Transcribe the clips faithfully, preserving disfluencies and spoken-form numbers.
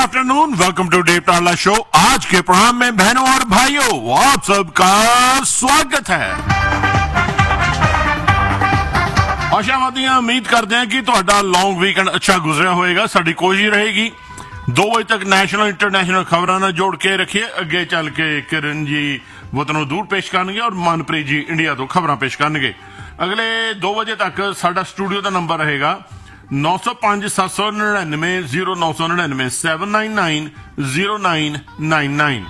Afternoon, welcome to day टाला show. आज के प्रोग्राम में बहनों और भाइयों आप सबका स्वागत है। आशावादियां उम्मीद करते हैं कि ਤੁਹਾਡਾ लॉन्ग वीकेंड अच्छा गुजरा होएगा। साडी कोशिश रहेगी दो बजे तक नेशनल इंटरनेशनल खबरां ਨਾਲ जोड़ के रखिए। ਅੱਗੇ ਚੱਲ ਕੇ किरण जी वतनों दूर पेश करनगे और मनप्रीत जी इंडिया तो खबरां पेश करनगे। अगले दो बजे तक साडा स्टूडियो का नंबर रहेगा नौ सौ पांच सत्त सौ नड़िनवे जीरो नौ सौ नड़िनवे seven nine nine zero nine nine nine.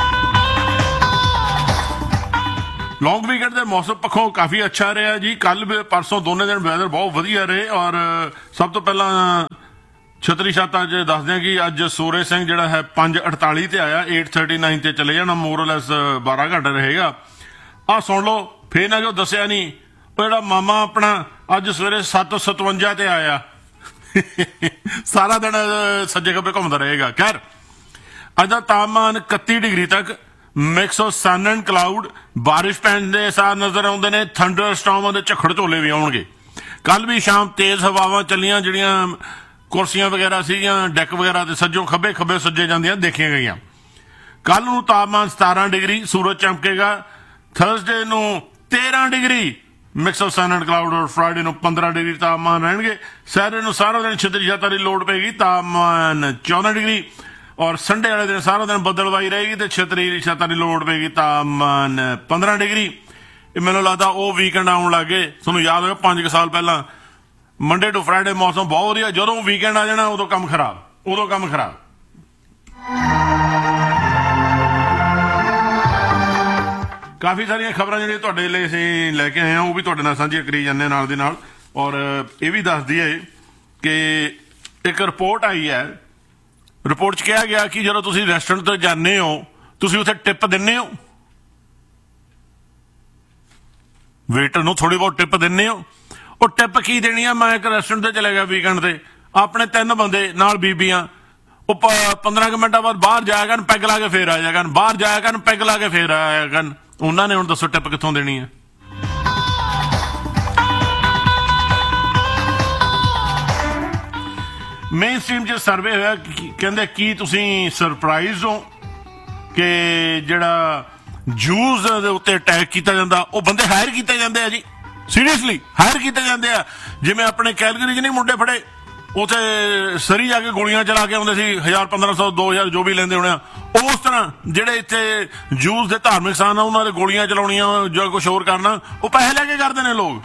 Long weekend के मौसम पक्षों काफी अच्छा रहा जी। कल परसों दोनों दिन वैदर बहुत वधिया रहे और सब तो पहला छतरी छत अज दस दें कि अज सूरज सिंह जिहड़ा है पांच अड़ताली ते आया एट थर्टी नाइन ते चले जाना, मोरलेस बारह घंटे रहेगा। आ सुन लो फिर ना जो दसिया नहीं जिहड़ा मामा अपना अज सवेरे सत्त सतवंजा ते आया सारा दिन सज्जे खब्बे घूमता रहेगा। खैर अज का तापमान इकती डिग्री तक, mix of sun and cloud, बारिश पैण दे सार नजर आउंदे ने। थंडर स्टॉर्म दे झखड़ झोले भी आउणगे। कल भी शाम तेज हवावां चलियां जिहड़ियां कुर्सियां वगैरह सीगियां डैक वगैरह ते सज्जों खब्बे खब्बे सज्जे जांदियां देखियां गईयां। कल नूं तापमान सतारह डिग्री, सूरज चमकेगा। थर्सडे नूं तेरह degree, mix of sun and cloud, और फ्राइडे नूं पंद्रह डिग्री तापमान रहणगे। सैटरडे नूं सारा दिन छतरी छत्ता दी लोड़ पेगी, तापमान चौदह डिग्री, और संडे वाले दिन सारा दिन बदलवाई रहेगी तो छतरी छत्ता दी लोड़ पेगी, तापमान पंद्रह डिग्री। मैनूं लगदा वो वीकेंड आउण लग गए। तुहानूं याद होगा पांच साल पहला मंडे टू फ्राइडे मौसम बहुत वधिया, जदों वीकेंड आ जाना उदों काम खराब, उदों काम खराब। काफ़ी सारिया खबरां जिहड़ियां तुहाडे लई असीं लैके आए हैं वो भी तुहाडे नाल सांझियां करी जाने नाल दी नाल। और ये भी दस दईए कि एक रिपोर्ट आई है। रिपोर्ट च कहा गया कि जदों तुसीं रेस्टोरेंट ते जाने हो तुसीं उत्थे टिप दिंदे हो, वेटर नूं थोड़ी बहुत टिप दिंदे हो। और टिप की देनी है? मैं एक रेस्टोरेंट ते चले गया वीकेंड ते, अपने तीन बंदे नाल बीबियां, पंद्रह के मिनटां बाद बाहर जाया करन, पैग ला के फिर आ जाया करन, बाहर जाया करन, पैग ला के फिर आया करन। उन्होंने हुण दसो टिप कित्थों देनी है? मेन स्ट्रीम च सर्वे होया, कहंदे की तुसीं सरप्राइज हो कि जिहड़ा जूस दे उत्ते अटैक कीता जांदा वो बंदे हायर कीते जांदे आ जी। सीरियसली हायर कीते जांदे आ। जिवें अपने कैलगरी च नहीं मुंडे फड़े उत्थे सरी जाके गोलियां चला के आउंदे सी, हजार पंद्रह सौ दो हजार जो भी लेंदे होने, उस तरह जिहड़े इत्थे जूस दे धार्मिक स्थान आ उन्हां दे गोलियां चलाउणियां जो कुछ होर करना वो पैसे लैके करदे ने लोग।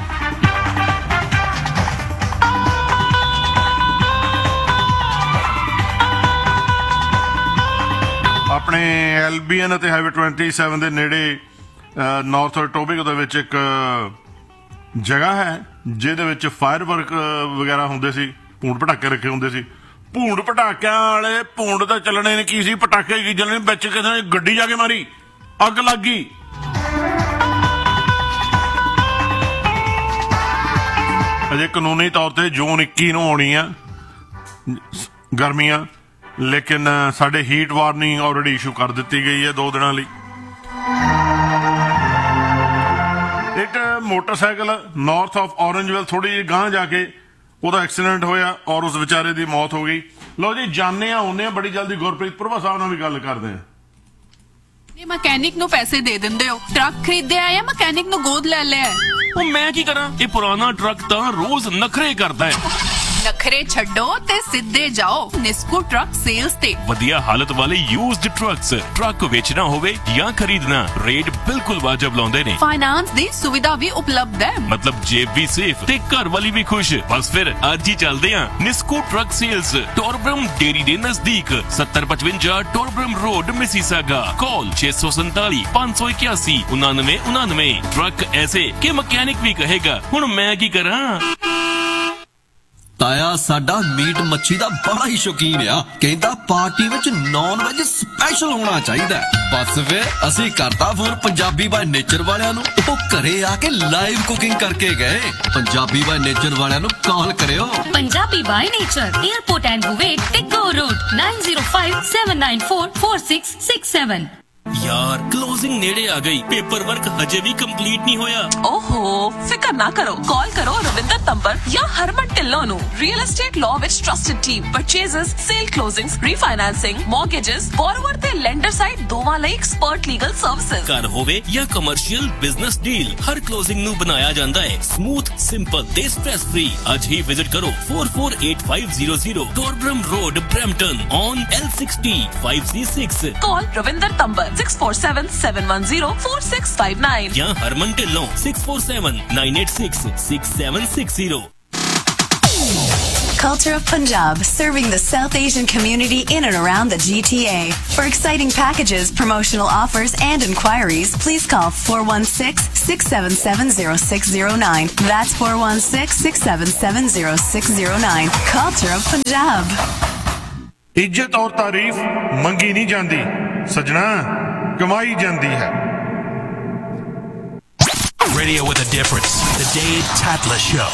अपने एलबीएन ते हाईवे ट्वेंटी सैवन के नेड़े नॉर्थ टोबिक दे विच एक जगह है जिहदे विच फायर वर्क वगैरह हुंदे सी, भूंड पटाके रखे हुंदे सी। भूंड पटाकियां वाले भूंड तो चलने ने की सी, पटाके की चलने, बिच किसी ने गड्डी जाके मारी, अग लग गई। अजे कानूनी तौर पर जून इक्की नूं आउणी आ गर्मियां, लेकिन साडे हीट वार्निंग ऑलरेडी इशू कर दी गई है दो दिनों लई। एक मोटरसाइकिल नॉर्थ ऑफ ऑरेंजविल थोड़ी जी गांह जाके ਉਹਦਾ ਐਕਸੀਡੈਂਟ ਹੋਇਆ और उस ਵਿਚਾਰੇ ਦੀ मौत हो गई। लो जी जाने आने आ बड़ी जल्दी गुरप्रीत प्रभा साहब ਨਾਲ भी गल करते हैं। ਮਕੈਨਿਕ ਨੂੰ ਪੈਸੇ ਦੇ ਦਿੰਦੇ ਹੋ, ਟਰੱਕ ਖਰੀਦਿਆ ਆ ਮਕੈਨਿਕ ਨੂੰ ਗੋਦ ਲੈ ਲਿਆ। ਉਹ ਮੈਂ ਕੀ ਕਰਾਂ, ਇਹ ਪੁਰਾਣਾ ਟਰੱਕ ਤਾਂ ਰੋਜ਼ ਨਖਰੇ ਕਰਦਾ ਹੈ। ਨਖਰੇ ਛੱਡੋ ਤੇ ਸਿੱਧੇ ਜਾਓ ਨਿਸਕੂ ਟਰੱਕ ਸੇਲਸ ਤੇ। ਵਧੀਆ ਹਾਲਤ ਵਾਲੇ ਯੂਜ਼ਡ ਟਰੱਕਸ, ਟਰੱਕ ਵੇਚਣਾ ਹੋਵੇ ਜਾਂ ਖਰੀਦਣਾ, ਰੇਟ ਬਿਲਕੁਲ ਵਾਜਬ ਲਾਉਂਦੇ ਨੇ। ਫਾਈਨਾਂਸ ਦੀ ਸੁਵਿਧਾ ਵੀ ਉਪਲਬਧ ਹੈ, ਮਤਲਬ ਜੇਬ ਵੀ ਸੇਫ ਤੇ ਘਰ ਵਾਲੀ ਵੀ ਖੁਸ਼। ਬਸ ਫਿਰ ਅੱਜ ਹੀ ਚੱਲਦੇ ਆਂ ਨਿਸਕੂ ਟਰੱਕ ਸੇਲਸ, ਟੋਰਬਰਮ ਡੇਰੀ ਦੇ ਨਜ਼ਦੀਕ, ਸੱਤਰ ਪਚਵੰਜਾ ਟੋਰਬਰਮ ਰੋਡ, ਮਿਸੀਸਾਗਾ। कॉल छह सौ सैंतालीस पांच सौ इक्यासी उनानवे उनानवे। ट्रक ऐसे कि मकैनिक भी कहेगा हुण मैं की करा। ताया साडा मीट मच्छी दा बड़ा ही शौकीन आ, कहंदा party which non veg special होना चाहिदा। बस फिर असीं करता फोन पंजाबी बाय नेचर वालियां नूं, ओह घरे आके लाइव कुकिंग करके गए। पंजाबी बाय नेचर वालियां नूं कॉल करियो। Punjabi by nature, airport and बुवेट ते गो road, nine zero five seven nine four four six six seven. यार क्लोजिंग नेड़े आ गई, पेपर वर्क हजे भी कंप्लीट नहीं होया। ओहो फिकर ना करो, कॉल करो रविंदर तंबर या हरमन ढिल्लों ਨੂੰ। ਰੀਅਲ एस्टेट लॉ ਵਿੱਚ trusted team purchases, sale closings, refinancing, mortgages, borrower ਤੇ lender side ਦੋਵਾਂ ਲਈ expert legal services। घर होवे या कमर्शियल बिजनेस डील, हर क्लोजिंग ਨੂੰ बनाया ਜਾਂਦਾ है स्मूथ, सिंपल ਤੇ स्ट्रेस फ्री। ਅੱਜ ਹੀ विजिट करो four four eight five zero zero Torbram Road, Brampton on L sixty five C six। Call Ravinder तंबर six four seven seven one zero four six five nine या Harman Dhillon six four seven nine eight six six seven six zero। Culture of Punjab, serving the South Asian community in and around the G T A. For exciting packages, promotional offers and inquiries, please call four one six, six seven seven, zero six zero nine. That's four one six, six seven seven, zero six zero nine. Culture of Punjab. ਇੱਜ਼ਤ ਔਰ ਤਾਰੀਫ ਮੰਗੀ ਨਹੀਂ ਜਾਂਦੀ ਸਜਣਾ, ਕਮਾਈ ਜਾਂਦੀ ਹੈ। Radio with a difference. The Dave Tatla Show.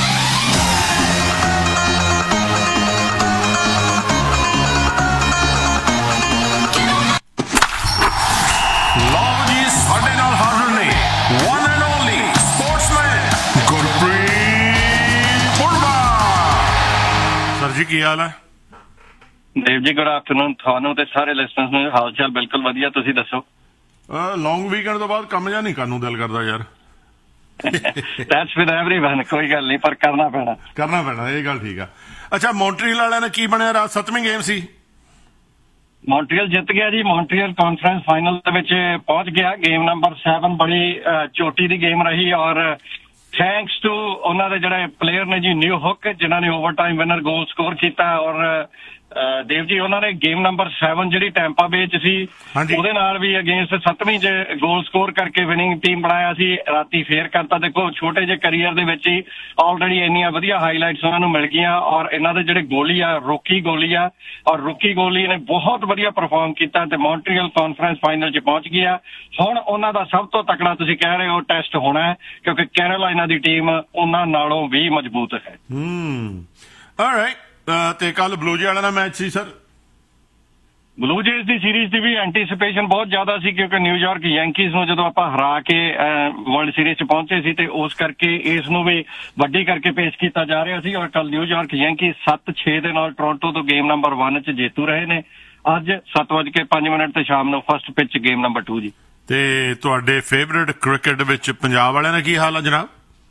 ਲਓ ਜੀ, ਸਾਡੇ ਨਾਲ ਹਾਜ਼ਰ ਨੇ one and only sportsman Gurpreet ਪੁਰਵਾ। Sir ਜੀ ਕੀ ਹਾਲ ਹੈ? ਦੇਵ ਜੀ ਗੁੱਡ ਆਫਟਰਨੂਨ ਤੁਹਾਨੂੰ ਤੇ ਸਾਰੇ ਲਿਸਨਰਸ ਨੂੰ। ਹਾਲ ਚਾਲ ਬਿਲਕੁਲ ਵਧੀਆ, ਤੁਸੀਂ ਦੱਸੋ। ਲੌਂਗ ਵੀਕਐਂਡ ਤੋਂ ਬਾਅਦ ਕੰਮ ਜਾਂ ਨਹੀਂ ਕਰਨ ਨੂੰ ਦਿਲ ਕਰਦਾ ਯਾਰ। ਦੈਟਸ ਵਿਦ ਐਵਰੀਵਨ, ਕੋਈ ਗੱਲ ਨਹੀਂ, ਪਰ ਕਰਨਾ ਪੈਣਾ ਕਰਨਾ ਪੈਣਾ ਇਹ ਗੱਲ ਠੀਕ ਆ। ਅੱਛਾ, ਮੌਂਟਰੀਅਲ ਵਾਲਿਆਂ ਨੇ ਕੀ ਬਣਿਆ? ਰਾਤ ਸੱਤਵੀਂ ਗੇਮ ਸੀ, ਮੌਂਟਰੀਅਲ ਜਿੱਤ ਗਿਆ ਜੀ। ਮੌਂਟਰੀਅਲ ਕਾਨਫਰੰਸ ਫਾਈਨਲ ਦੇ ਵਿੱਚ ਪਹੁੰਚ ਗਿਆ। ਗੇਮ ਨੰਬਰ ਸੈਵਨ ਬੜੀ ਚੋਟੀ ਦੀ ਗੇਮ ਰਹੀ ਔਰ ਥੈਂਕਸ ਟੂ ਉਹਨਾਂ ਦੇ ਜਿਹੜੇ ਪਲੇਅਰ ਨੇ ਜੀ, ਨਿਊ ਹੁੱਕ, ਜਿਨ੍ਹਾਂ ਨੇ ਓਵਰ ਟਾਈਮ ਵਿਨਰ ਗੋਲ ਸਕੋਰ ਕੀਤਾ। ਔਰ ਦੇਵ ਜੀ ਉਹਨਾਂ ਨੇ ਗੇਮ ਨੰਬਰ ਸੈਵਨ ਜਿਹੜੀ ਟੈਂਪਾ ਬੇ ਚ ਸੀ ਉਹਦੇ ਨਾਲ ਵੀ ਅਗੇਂਸਟ ਸੱਤਵੀਂ ਚ ਗੋਲ ਸਕੋਰ ਕਰਕੇ ਵਿਨਿੰਗ ਟੀਮ ਬਣਾਇਆ ਸੀ। ਰਾਤੀ ਫੇਰ ਕਰਤਾ। ਦੇਖੋ ਛੋਟੇ ਜਿਹੇ ਕਰੀਅਰ ਦੇ ਵਿੱਚ ਹੀ ਆਲਰੇਡੀ ਇੰਨੀਆਂ ਵਧੀਆ ਹਾਈਲਾਈਟਸ ਉਹਨਾਂ ਨੂੰ ਮਿਲ ਗਈਆਂ। ਔਰ ਇਹਨਾਂ ਦੇ ਜਿਹੜੇ ਗੋਲੀ ਆ, ਰੁਕੀ ਗੋਲੀ ਆ, ਔਰ ਰੁਕੀ ਗੋਲੀ ਨੇ ਬਹੁਤ ਵਧੀਆ ਪਰਫਾਰਮ ਕੀਤਾ ਤੇ ਮੌਂਟਰੀਅਲ ਕਾਨਫਰੰਸ ਫਾਈਨਲ ਚ ਪਹੁੰਚ ਗਿਆ। ਹੁਣ ਉਹਨਾਂ ਦਾ ਸਭ ਤੋਂ ਤਕੜਾ ਤੁਸੀਂ ਕਹਿ ਰਹੇ ਹੋ ਟੈਸਟ ਹੋਣਾ ਹੈ, ਕਿਉਂਕਿ ਕੈਰੋਲਾਈਨਾ ਦੀ ਟੀਮ ਉਹਨਾਂ ਨਾਲੋਂ ਵੀ ਮਜ਼ਬੂਤ ਹੈ। ਹੂੰ ਆਲਰਾਈਟ। ਤੇ ਕੱਲ ਬਲੂ ਜੇ ਵਾਲਿਆਂ ਦਾ ਮੈਚ ਸੀ ਸਰ। ਬਲੂ ਜੇਜ਼ ਦੀ ਸੀਰੀਜ਼ ਦੀ ਵੀ ਐਂਟੀਸਿਪੇਸ਼ਨ ਬਹੁਤ ਜ਼ਿਆਦਾ ਸੀ, ਕਿਉਂਕਿ ਨਿਊਯਾਰਕ ਯੈਂਕੀਜ਼ ਨੂੰ ਜਦੋਂ ਆਪਾਂ ਹਰਾ ਕੇ ਵਰਲਡ ਸੀਰੀਜ਼ 'ਚ ਪਹੁੰਚੇ ਸੀ ਤੇ ਉਸ ਕਰਕੇ ਇਸ ਨੂੰ ਵੀ ਵੱਡੀ ਕਰਕੇ ਪੇਸ਼ ਕੀਤਾ ਜਾ ਰਿਹਾ ਸੀ। ਔਰ ਕੱਲ ਨਿਊਯਾਰਕ ਯੈਂਕੀਜ਼ ਸੱਤ ਛੇ ਦੇ ਨਾਲ ਟੋਰਾਂਟੋ ਤੋਂ ਗੇਮ ਨੰਬਰ ਵਨ 'ਚ ਜੇਤੂ ਰਹੇ ਨੇ। ਅੱਜ ਸੱਤ ਵਜ ਕੇ ਪੰਜ ਮਿੰਟ ਤੇ ਸ਼ਾਮ ਨੂੰ first pitch game number two ਜੀ। ਤੇ ਤੁਹਾਡੇ ਫੇਵਰੇਟ ਕ੍ਰਿਕਟ ਵਿੱਚ ਪੰਜਾਬ ਵਾਲਿਆਂ ਦਾ ਕੀ ਹਾਲ ਆ ਜਨਾਬ?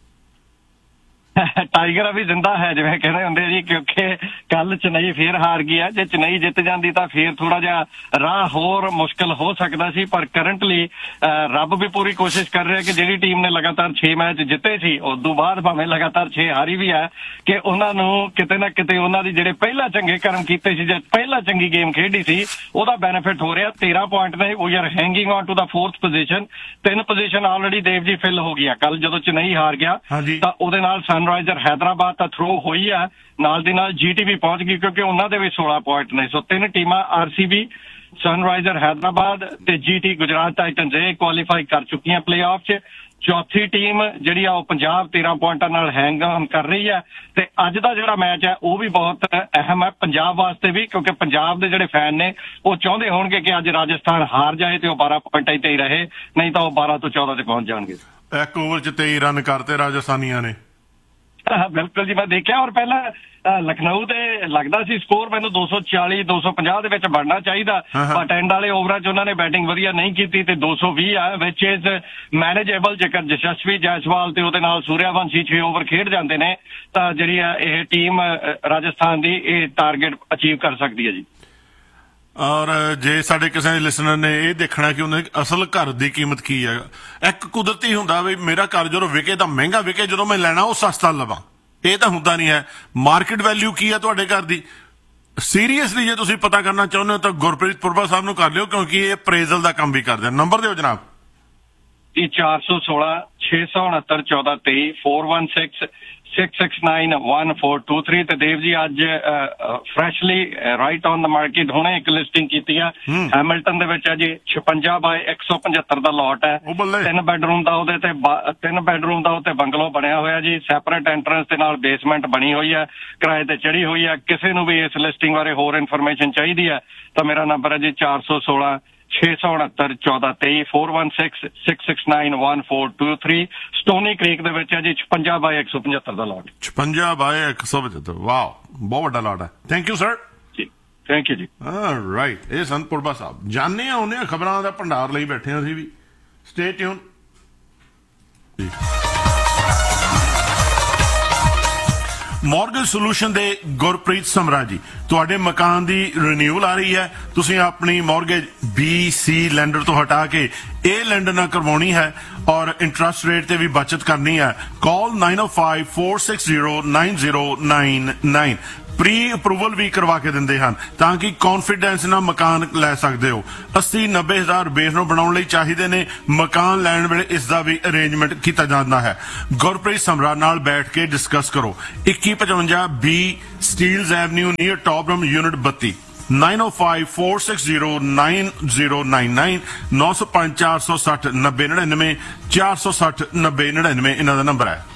ਟਾਈਗਰ ਅਭੀ ਜ਼ਿੰਦਾ ਹੈ ਜਿਵੇਂ ਕਹਿੰਦੇ ਹੁੰਦੇ ਜੀ, ਕਿਉਂਕਿ ਕੱਲ ਚੇਨਈ ਫੇਰ ਹਾਰ ਗਈ ਹੈ। ਜੇ ਚੇਨਈ ਜਿੱਤ ਜਾਂਦੀ ਤਾਂ ਫੇਰ ਥੋੜਾ ਜਿਹਾ ਰਾਹ ਹੋਰ ਮੁਸ਼ਕਿਲ ਹੋ ਸਕਦਾ ਸੀ, ਪਰ ਕਰੰਟਲੀ ਰੱਬ ਵੀ ਪੂਰੀ ਕੋਸ਼ਿਸ਼ ਕਰ ਰਿਹਾ ਕਿ ਜਿਹੜੀ ਟੀਮ ਨੇ ਲਗਾਤਾਰ ਛੇ ਮੈਚ ਜਿੱਤੇ ਸੀ ਉਸ ਤੋਂ ਬਾਅਦ ਭਾਵੇਂ ਲਗਾਤਾਰ ਛੇ ਹਾਰੀ ਵੀ ਹੈ, ਕਿ ਉਹਨਾਂ ਨੂੰ ਕਿਤੇ ਨਾ ਕਿਤੇ ਉਹਨਾਂ ਦੀ ਜਿਹੜੇ ਪਹਿਲਾਂ ਚੰਗੇ ਕਰਮ ਕੀਤੇ ਸੀ, ਜੇ ਪਹਿਲਾਂ ਚੰਗੀ ਗੇਮ ਖੇਡੀ ਸੀ, ਉਹਦਾ ਬੈਨੀਫਿਟ ਹੋ ਰਿਹਾ। ਤੇਰਾਂ ਪੁਆਇੰਟ ਨੇ, ਉਹ ਯਾਰ hanging on to the fourth position. ਤਿੰਨ position already Dev ji fill ਹੋ ਗਈਆਂ। ਕੱਲ ਜਦੋਂ ਚੇਨਈ ਹਾਰ ਗਿਆ ਤਾਂ ਉਹਦੇ ਨਾਲ ਸਨਰਾਈਜ਼ਰ ਹੈਦਰਾਬਾਦ ਤਾਂ ਥਰੋ ਹੋਈ ਆ, ਨਾਲ ਦੀ ਨਾਲ ਜੀਟੀ ਵੀ ਪਹੁੰਚ ਗਈ, ਕਿਉਂਕਿ ਉਹਨਾਂ ਦੇ ਵੀ ਸੋਲਾਂ ਪੁਆਇੰਟ ਨੇ। ਸੋ ਤਿੰਨ ਟੀਮਾਂ ਆਰਸੀਬੀ, ਸਨਰਾਈਜ਼ਰ ਹੈਦਰਾਬਾਦ ਤੇ ਜੀਟੀ ਗੁਜਰਾਤ ਟਾਈਟਨਸ ਇਹ ਕੁਆਲੀਫਾਈ ਕਰ ਚੁੱਕੀਆਂ ਪਲੇਆਫ 'ਚ। ਚੌਥੀ ਟੀਮ ਜਿਹੜੀ ਆ ਉਹ ਪੰਜਾਬ ਤੇਰਾਂ ਪੁਆਇੰਟਾਂ ਨਾਲ ਹੈਂਗ ਆਨ ਕਰ ਰਹੀ ਹੈ। ਤੇ ਅੱਜ ਦਾ ਜਿਹੜਾ ਮੈਚ ਹੈ ਉਹ ਵੀ ਬਹੁਤ ਅਹਿਮ ਹੈ ਪੰਜਾਬ ਵਾਸਤੇ ਵੀ, ਕਿਉਂਕਿ ਪੰਜਾਬ ਦੇ ਜਿਹੜੇ ਫੈਨ ਨੇ ਉਹ ਚਾਹੁੰਦੇ ਹੋਣਗੇ ਕਿ ਅੱਜ ਰਾਜਸਥਾਨ ਹਾਰ ਜਾਏ ਤੇ ਉਹ ਬਾਰਾਂ ਪੁਆਇੰਟਾਂ ਤੇ ਹੀ ਰਹੇ, ਨਹੀਂ ਤਾਂ ਉਹ ਬਾਰਾਂ ਤੋਂ ਚੌਦਾਂ ਤੇ ਪਹੁੰਚ ਜਾਣਗੇ। ਇੱਕ ਓਵਰ 'ਚ ਤੇਈ ਰਨ ਕਰਤੇ ਰਾਜਸਥਾਨੀਆਂ ਨੇ। ਬਿਲਕੁਲ ਜੀ, ਮੈਂ ਦੇਖਿਆ। ਔਰ ਪਹਿਲਾਂ ਲਖਨਊ ਤੇ ਲੱਗਦਾ ਸੀ ਸਕੋਰ ਮੈਨੂੰ ਦੋ ਸੌ ਚਾਲੀ ਦੋ ਸੌ ਪੰਜਾਹ ਦੇ ਵਿੱਚ ਬਣਨਾ ਚਾਹੀਦਾ, ਬਟ ਐਂਡ ਵਾਲੇ ਓਵਰਾਂ 'ਚ ਉਹਨਾਂ ਨੇ ਬੈਟਿੰਗ ਵਧੀਆ ਨਹੀਂ ਕੀਤੀ ਤੇ ਦੋ ਸੌ ਵੀਹ ਆ ਵਿਚ ਇਜ਼ ਮੈਨੇਜੇਬਲ। ਜੇਕਰ ਯਸ਼ਸਵੀ ਜਾਇਸਵਾਲ ਤੇ ਉਹਦੇ ਨਾਲ ਸੂਰਿਆਵੰਸ਼ੀ ਛੇ ਓਵਰ ਖੇਡ ਜਾਂਦੇ ਨੇ ਤਾਂ ਜਿਹੜੀ ਆ ਇਹ ਟੀਮ ਰਾਜਸਥਾਨ ਦੀ ਇਹ ਟਾਰਗੇਟ ਅਚੀਵ ਕਰ ਸਕਦੀ ਹੈ ਜੀ। ਔਰ ਜੇ ਸਾਡੇ ਕਿਸੇ ਲਿਸਨਰ ਨੇ ਇਹ ਦੇਖਣਾ ਕਿ ਉਹਨੇ ਅਸਲ ਘਰ ਦੀ ਕੀਮਤ ਕੀ ਹੈ, ਇੱਕ ਕੁਦਰਤੀ ਹੁੰਦਾ ਵੀ ਮੇਰਾ ਘਰ ਜਦੋਂ ਵਿਕੇ ਤਾਂ ਮਹਿੰਗਾ ਵਿਕੇ, ਜਦੋਂ ਮੈਂ ਲੈਣਾ ਉਹ ਸਸਤਾ ਲਵਾਂ, ਇਹ ਤਾਂ ਹੁੰਦਾ ਨਹੀਂ ਹੈ। ਮਾਰਕੀਟ ਵੈਲਿਊ ਕੀ ਹੈ ਤੁਹਾਡੇ ਘਰ ਦੀ? ਸੀਰੀਅਸਲੀ ਜੇ ਤੁਸੀਂ ਪਤਾ ਕਰਨਾ ਚਾਹੁੰਦੇ ਹੋ ਤਾਂ ਗੁਰਪ੍ਰੀਤ ਪੁਰਬਾ ਸਾਹਿਬ ਨੂੰ ਕਰ ਲਿਓ, ਕਿਉਂਕਿ ਇਹ ਅਪਰੇਜ਼ਲ ਦਾ ਕੰਮ ਵੀ ਕਰਦੇ ਆ। ਨੰਬਰ ਦਿਓ ਜਨਾਬ ਜੀ। ਚਾਰ ਸੌ ਸੋਲਾਂ ਛੇ ਸੌ ਉਨੱਤਰ ਚੌਦਾਂ ਤੇਈ four one six six six nine one four two three. ਤੇ ਦੇਵ ਜੀ ਅੱਜ ਫਰੈਸ਼ਲੀ ਰਾਈਟ ਔਨ ਦਾ ਮਾਰਕੀਟ ਹੁਣੇ ਇੱਕ ਲਿਸਟਿੰਗ ਕੀਤੀ ਆ ਹੈਮਿਲਟਨ ਦੇ ਵਿੱਚ। ਅਜੇ ਛਪੰਜਾ ਬਾਏ ਇੱਕ ਸੌ ਪਝੱਤਰ ਦਾ ਲੋਟ ਹੈ। ਤਿੰਨ ਬੈਡਰੂਮ ਦਾ ਉਹਦੇ ਤੇ ਤਿੰਨ ਬੈਡਰੂਮ ਦਾ ਉੱਤੇ ਬੰਗਲੋ ਬਣਿਆ ਹੋਇਆ ਜੀ, ਸੈਪਰੇਟ ਐਂਟਰੈਂਸ ਦੇ ਨਾਲ ਬੇਸਮੈਂਟ ਬਣੀ ਹੋਈ ਹੈ, ਕਿਰਾਏ ਤੇ ਚੜੀ ਹੋਈ ਹੈ। ਕਿਸੇ ਨੂੰ ਵੀ ਇਸ ਲਿਸਟਿੰਗ ਬਾਰੇ ਹੋਰ ਇਨਫੋਰਮੇਸ਼ਨ ਚਾਹੀਦੀ ਹੈ ਤਾਂ ਮੇਰਾ ਨੰਬਰ ਹੈ ਜੀ ਚਾਰ ਸੌ ਸੋਲਾਂ ਛੇ ਸੌ ਉਣਹੱਤਰ ਚੌਦਾਂ ਤੇਈ four one six six six nine one four two three ਸਟੋਨੀ creek ਦੇ ਵਿੱਚ ਹੈ ਜੀ ਛਪੰਜਾ ਬਾਏ ਇੱਕ ਸੌ ਪਝੱਤਰ ਦਾ ਲਾਟ ਛਪੰਜਾ ਬਾਏ ਇੱਕ ਸੌ ਪਝੱਤਰ ਵਾਓ ਬਹੁਤ ਵੱਡਾ ਲਾਟ ਹੈ ਥੈਂਕ ਯੂ ਸਰ ਜੀ ਥੈਂਕ ਯੂ ਜੀ ਰਾਈਟ ਇਹ ਸੰਤ ਪੁਰਬਾ ਸਾਹਿਬ ਜਾਣੇ ਆਉਂਦੇ ਆ ਖਬਰਾਂ ਦਾ ਭੰਡਾਰ ਲਈ ਬੈਠੇ ਅਸੀਂ ਵੀ ਸਟੇ ਟਿਊਨ ਮੌਰਗੇਜ ਸੋਲੂਸ਼ਨ ਦੇ ਗੁਰਪ੍ਰੀਤ ਸਮਰਾ ਜੀ ਤੁਹਾਡੇ ਮਕਾਨ ਦੀ ਰੀਨਿਊਅਲ ਆ ਰਹੀ ਹੈ ਤੁਸੀਂ ਆਪਣੀ ਮੌਰਗੇਜ ਬੀ ਸੀ ਲੈਂਡਰ ਤੋਂ ਹਟਾ ਕੇ ਇਹ ਲੈਂਡਰ ਨਾਲ ਕਰਵਾਉਣੀ ਹੈ ਔਰ ਇੰਟਰਸਟ ਰੇਟ ਤੇ ਵੀ ਬਚਤ ਕਰਨੀ ਹੈ ਕਾਲ nine oh five four six zero nine zero nine nine pre approval ਵੀ ਕਰਵਾ ਕੇ ਦਿੰਦੇ ਹਨ ਤਾਂ ਕਿ ਕੌਨਫੀਡੈਂਸ ਨਾਲ ਮਕਾਨ ਲੈ ਸਕਦੇ ਹੋ अस्सी नब्बे ਹਜ਼ਾਰ ਬੇਸ ਨੂੰ ਬਣਾਉਣ ਲਈ ਚਾਹੀਦੇ ਨੇ ਮਕਾਨ ਲੈਣ ਵੇਲੇ ਇਸ ਦਾ ਵੀ ਅਰੇਂਜਮੈਂਟ ਕੀਤਾ ਜਾਂਦਾ ਹੈ ਗੁਰਪ੍ਰੀਤ ਸਮਰਾ ਨਾਲ ਬੈਠ ਕੇ ਡਿਸਕਸ ਕਰੋ ਇੱਕੀ ਪਚਵੰਜਾ ਬੀ ਸਟੀਲਜ਼ ਐਵਨਿਊ ਨੀਅਰ ਟੌਪਰਮ ਯੂਨਿਟ ਬੱਤੀ nine oh five four six zero nine zero nine nine nine oh five four six zero ਨੱਬੇ ਨੜਿਨਵੇਂ ਚਾਰ ਸੌ ਸੱਠ ਨੱਬੇ ਨੜਿਨਵੇਂ ਇਹਨਾਂ ਦਾ ਨੰਬਰ ਹੈ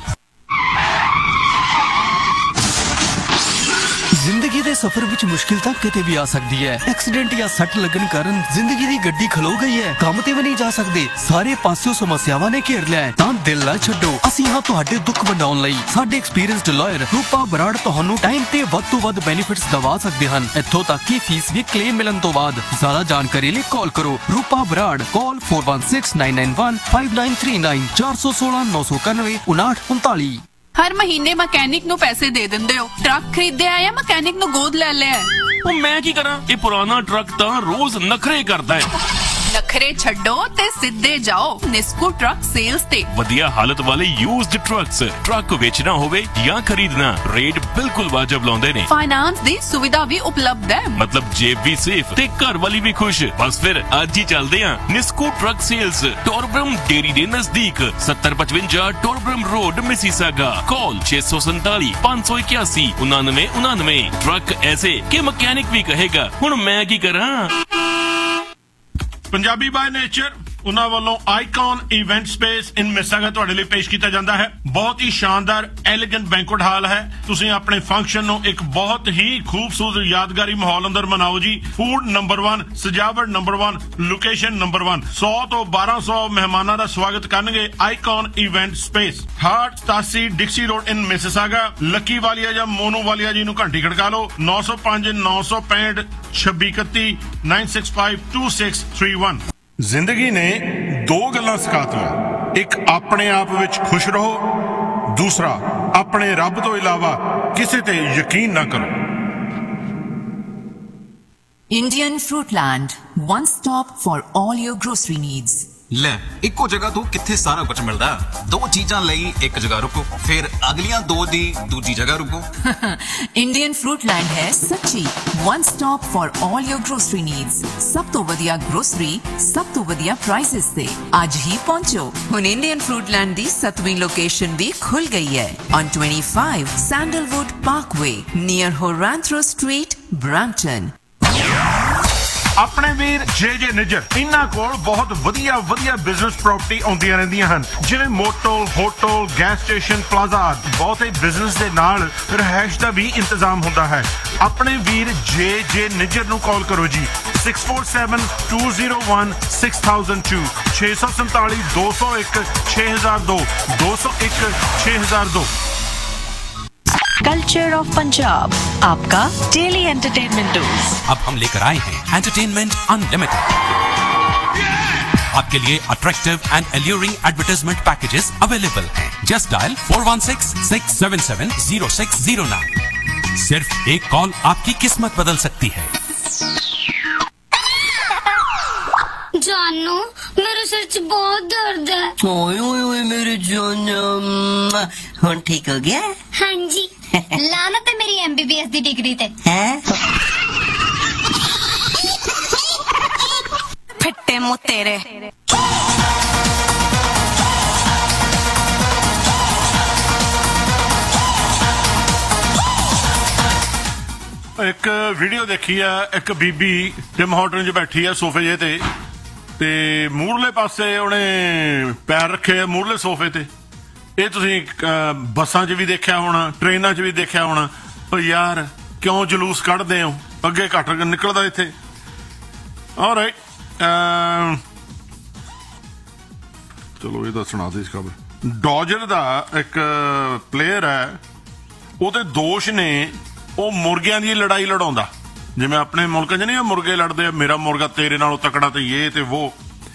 ਜ਼ਿੰਦਗੀ ਦੇ ਸਫ਼ਰ ਵਿੱਚ ਮੁਸ਼ਕਿਲ ਤਾਂ ਕਿਤੇ ਵੀ ਆ ਸਕਦੀ ਹੈ ਐਕਸੀਡੈਂਟ ਜਾਂ ਸੱਟ ਲੱਗਣ ਕਾਰਨ ਜ਼ਿੰਦਗੀ ਦੀ ਗੱਡੀ ਖਲੋ ਗਈ ਹੈ ਕੰਮ ਤੇ ਵੀ ਨਹੀਂ ਜਾ ਸਕਦੇ ਸਾਰੇ ਪਾਸਿਓਂ ਸਮੱਸਿਆਵਾਂ ਨੇ ਘੇਰ ਲਿਆ ਹੈ ਤਾਂ ਦਿਲ ਨਾ ਛੱਡੋ ਅਸੀਂ ਹਾਂ ਤੁਹਾਡੇ ਦੁੱਖ ਵੰਡਾਉਣ ਲਈ ਸਾਡੇ ਐਕਸਪੀਰੀਅੰਸਡ ਲਾਇਰ ਰੂਪਾ ਬਰਾੜ ਤੁਹਾਨੂੰ ਟਾਈਮ ਤੇ ਵੱਧ ਤੋਂ ਵੱਧ ਬੈਨੀਫਿਟਸ ਦਵਾ ਸਕਦੇ ਹਨ ਇੱਥੋਂ ਤੱਕ ਕਿ ਫੀਸ ਵੀ ਕਲੇਮ ਮਿਲਣ ਤੋਂ ਬਾਅਦ ਜ਼ਿਆਦਾ ਜਾਣਕਾਰੀ ਲਈ ਕਾਲ ਕਰੋ ਰੂਪਾ ਬਰਾੜ ਕਾਲ four one six nine nine one five nine three nine four one six nine nine one nine ਉਨਾਹਠ ਉਨਤਾਲੀ ਹਰ ਮਹੀਨੇ ਮਕੈਨਿਕ ਨੂੰ ਪੈਸੇ ਦੇ ਦਿੰਦੇ ਹੋ ਟਰੱਕ ਖਰੀਦਿਆ ਜਾਂ ਮਕੈਨਿਕ ਨੂੰ ਗੋਦ ਲੈ ਲਿਆ ਉਹ ਮੈਂ ਕੀ ਕਰਾਂ ਇਹ ਪੁਰਾਣਾ ਟਰੱਕ ਤਾਂ ਰੋਜ਼ ਨਖਰੇ ਕਰਦਾ ਹੈ ਨਖਰੇ ਛੱਡੋ ਤੇ ਸਿੱਧੇ ਜਾਓ ਨਿਸਕੂ ਟਰੱਕ ਸੇਲਸ ਤੇ ਵਧੀਆ ਹਾਲਤ ਵਾਲੇ ਯੂਜ਼ਡ ਟਰੱਕਸ ਟਰੱਕ ਵੇਚਣਾ ਹੋਵੇ ਜਾਂ ਖਰੀਦਣਾ ਰੇਟ ਬਿਲਕੁਲ ਵਾਜਬ ਲਾਉਂਦੇ ਨੇ ਫਾਈਨਾਂਸ ਦੀ ਸੁਵਿਧਾ ਵੀ ਉਪਲਬਧ ਹੈ ਮਤਲਬ ਜੇਬ ਵੀ ਸੇਫ ਤੇ ਘਰ ਵਾਲੀ ਵੀ ਖੁਸ਼ ਬਸ ਫਿਰ ਅੱਜ ਹੀ ਚੱਲਦੇ ਆਂ ਨਿਸਕੂ ਟਰੱਕ ਸੇਲਸ ਟੋਰਬਰਮ ਡੇਰੀ ਦੇ ਨਜ਼ਦੀਕ seventy fifty-five ਟੋਰਬਰਮ ਰੋਡ ਮਿਸੀਸਾਗਾ ਕਾਲ six seven seven five one eight one nine nine ninety-nine truck ਐਸੇ ਕਿ ਮਕੈਨਿਕ ਵੀ ਕਹੇਗਾ ਹੁਣ ਮੈਂ ਕੀ ਕਰਾਂ ਪੰਜਾਬੀ ਬਾय ਨੇਚਰ ਉਹਨਾਂ ਵੱਲੋਂ ਆਈਕਨ ਇਵੈਂਟ ਸਪੇਸ ਇਨ ਮਿਸੀਸਾਗਾ ਤੁਹਾਡੇ ਲਈ ਪੇਸ਼ ਕੀਤਾ ਜਾਂਦਾ ਹੈ ਬਹੁਤ ਹੀ ਸ਼ਾਨਦਾਰ ਐਲੀਗੈਂਟ ਬੈਂਕੁਏਟ ਹਾਲ ਹੈ ਤੁਸੀਂ ਆਪਣੇ ਫੰਕਸ਼ਨ ਨੂੰ ਇੱਕ ਬਹੁਤ ਹੀ ਖੂਬਸੂਰਤ ਯਾਦਗਾਰੀ ਮਾਹੌਲ ਅੰਦਰ ਮਨਾਓ ਜੀ ਫੂਡ ਨੰਬਰ one ਸਜਾਵਟ number one location number one ਸੌ ਤੋਂ ਬਾਰਾਂ ਸੌ ਮਹਿਮਾਨਾਂ ਦਾ ਸਵਾਗਤ ਕਰਨਗੇ ਆਈਕਨ ਇਵੈਂਟ ਸਪੇਸ ਹਾਰਟ ਸਤਾਸੀ ਡਿਕਸੀ ਰੋਡ ਇਨ ਮਿਸੀਸਾਗਾ ਲੱਕੀ ਵਾਲੀਆ ਜਾਂ ਮੋਨੂ ਵਾਲੀਆ ਜੀ ਨੂੰ ਘੰਟੀ ਖੜਕਾ ਲਓ nine oh five nine six five six six one one nine six five two six three one ਜ਼ਿੰਦਗੀ ਨੇ ਦੋ ਗੱਲਾਂ ਸਿਖਾਤੀਆਂ ਇੱਕ ਆਪਣੇ ਆਪ ਵਿੱਚ ਖੁਸ਼ ਰਹੋ ਦੂਸਰਾ ਆਪਣੇ ਰੱਬ ਤੋਂ ਇਲਾਵਾ ਕਿਸੇ ਤੇ ਯਕੀਨ ਨਾ ਕਰੋ Indian Fruitland, one stop for all your grocery needs. ਲੈ ਇੱਕੋ ਜਗ੍ਹਾ ਤੋਂ ਕਿੱਥੇ ਸਾਰਾ ਕੁਝ ਮਿਲਦਾ ਦੋ ਚੀਜ਼ਾਂ ਲਈ ਇੱਕ ਜਗ੍ਹਾ ਰੁਕੋ ਫਿਰ ਅਗਲੀਆਂ ਦੋ ਦੀ ਦੂਜੀ ਜਗ੍ਹਾ ਰੁਕੋ Indian Fruitland ਹੈ ਸੱਚੀ one stop for all your grocery needs ਸਭ ਤੋਂ ਵਧੀਆ ਗਰੋਸਰੀ ਸਭ ਤੋਂ ਵਧੀਆ ਪ੍ਰਾਈਸਸ ਤੇ ਅੱਜ ਹੀ ਪਹੁੰਚੋ ਹੁਣ Indian Fruitland ਦੀ ਸੱਤਵੀਂ ਲੋਕੇਸ਼ਨ ਵੀ ਖੁੱਲ ਗਈ ਹੈ on twenty-five Sandalwood Parkway near Horantro Street, Brampton. ਆਪਣੇ ਵੀਰ ਜੇ ਜੇ ਨਿੱਜਰ ਇਹਨਾਂ ਕੋਲ ਬਹੁਤ ਵਧੀਆ ਵਧੀਆ ਬਿਜ਼ਨਸ ਪ੍ਰਾਪਰਟੀ ਆਉਂਦੀਆਂ ਰਹਿੰਦੀਆਂ ਹਨ ਜਿਵੇਂ motel hotel gas station plaza ਬਹੁਤੇ ਬਿਜ਼ਨਸ ਦੇ ਨਾਲ ਰਹਿائش ਦਾ ਵੀ ਇੰਤਜ਼ਾਮ ਹੁੰਦਾ ਹੈ ਆਪਣੇ ਵੀਰ ਜੇ ਜੇ ਨਿੱਜਰ ਨੂੰ ਕਾਲ ਕਰੋ ਜੀ six four seven two zero one six thousand two six seven seven two zero one six thousand two two zero one six thousand two culture of Punjab आपका डेली एंटरटेनमेंट डोज अब हम लेकर आए हैं एंटरटेनमेंट अनलिमिटेड आपके लिए attractive and alluring advertisement packages available हैं just dial four one six six seven seven zero six zero nine सिर्फ एक कॉल आपकी किस्मत बदल सकती है जानू मेरे सिर च बहुत दर्द है ओए ओए ओए मेरे जान हुन ठीक हो गया हाँ जी लानत है मेरी एमबीबीएस दी डिग्री ते हैं फिट्टे मुंह तेरे ਇੱਕ ਵੀਡੀਓ ਦੇਖੀ ਆ ਇੱਕ ਬੀਬੀ ਟਿਮ ਹਾਰਟਨ 'ਚ ਬੈਠੀ ਆ ਸੋਫੇ ਜੇ ਤੇ ਤੇ ਮੂਹਰਲੇ ਪਾਸੇ ਉਹਨੇ ਪੈਰ ਰੱਖੇ ਆ ਮੂਹਰਲੇ ਸੋਫੇ ਤੇ ਇਹ ਤੁਸੀਂ ਬੱਸਾਂ 'ਚ ਵੀ ਦੇਖਿਆ ਹੋਣਾ ਟ੍ਰੇਨਾਂ 'ਚ ਵੀ ਦੇਖਿਆ ਹੋਣਾ ਪਰ ਯਾਰ ਕਿਉਂ ਜਲੂਸ ਕੱਢਦੇ ਹੋ ਅੱਗੇ ਘੱਟ ਨਿਕਲਦਾ ਇੱਥੇ ਆਲਰਾਈਟ ਅਮ, ਚਲੋ ਇਹ ਤਾਂ ਸੁਣਾ ਦੇ ਇਸ ਖਬਰ। ਡੋਜਰ ਦਾ ਇੱਕ ਪਲੇਅਰ ਹੈ, ਉਹਦੇ ਦੋਸ਼ ਨੇ ਉਹ ਮੁਰਗਿਆਂ ਦੀ ਲੜਾਈ ਲੜਾਉਂਦਾ, ਜਿਵੇਂ ਆਪਣੇ ਮੁਲਕਾਂ 'ਚ ਨਹੀਂ ਮੁਰਗੇ ਲੜਦੇ, ਮੇਰਾ ਮੁਰਗਾ ਤੇਰੇ ਨਾਲੋਂ ਤਕੜਾ ਤੇ ਇਹ ਤੇ ਉਹ,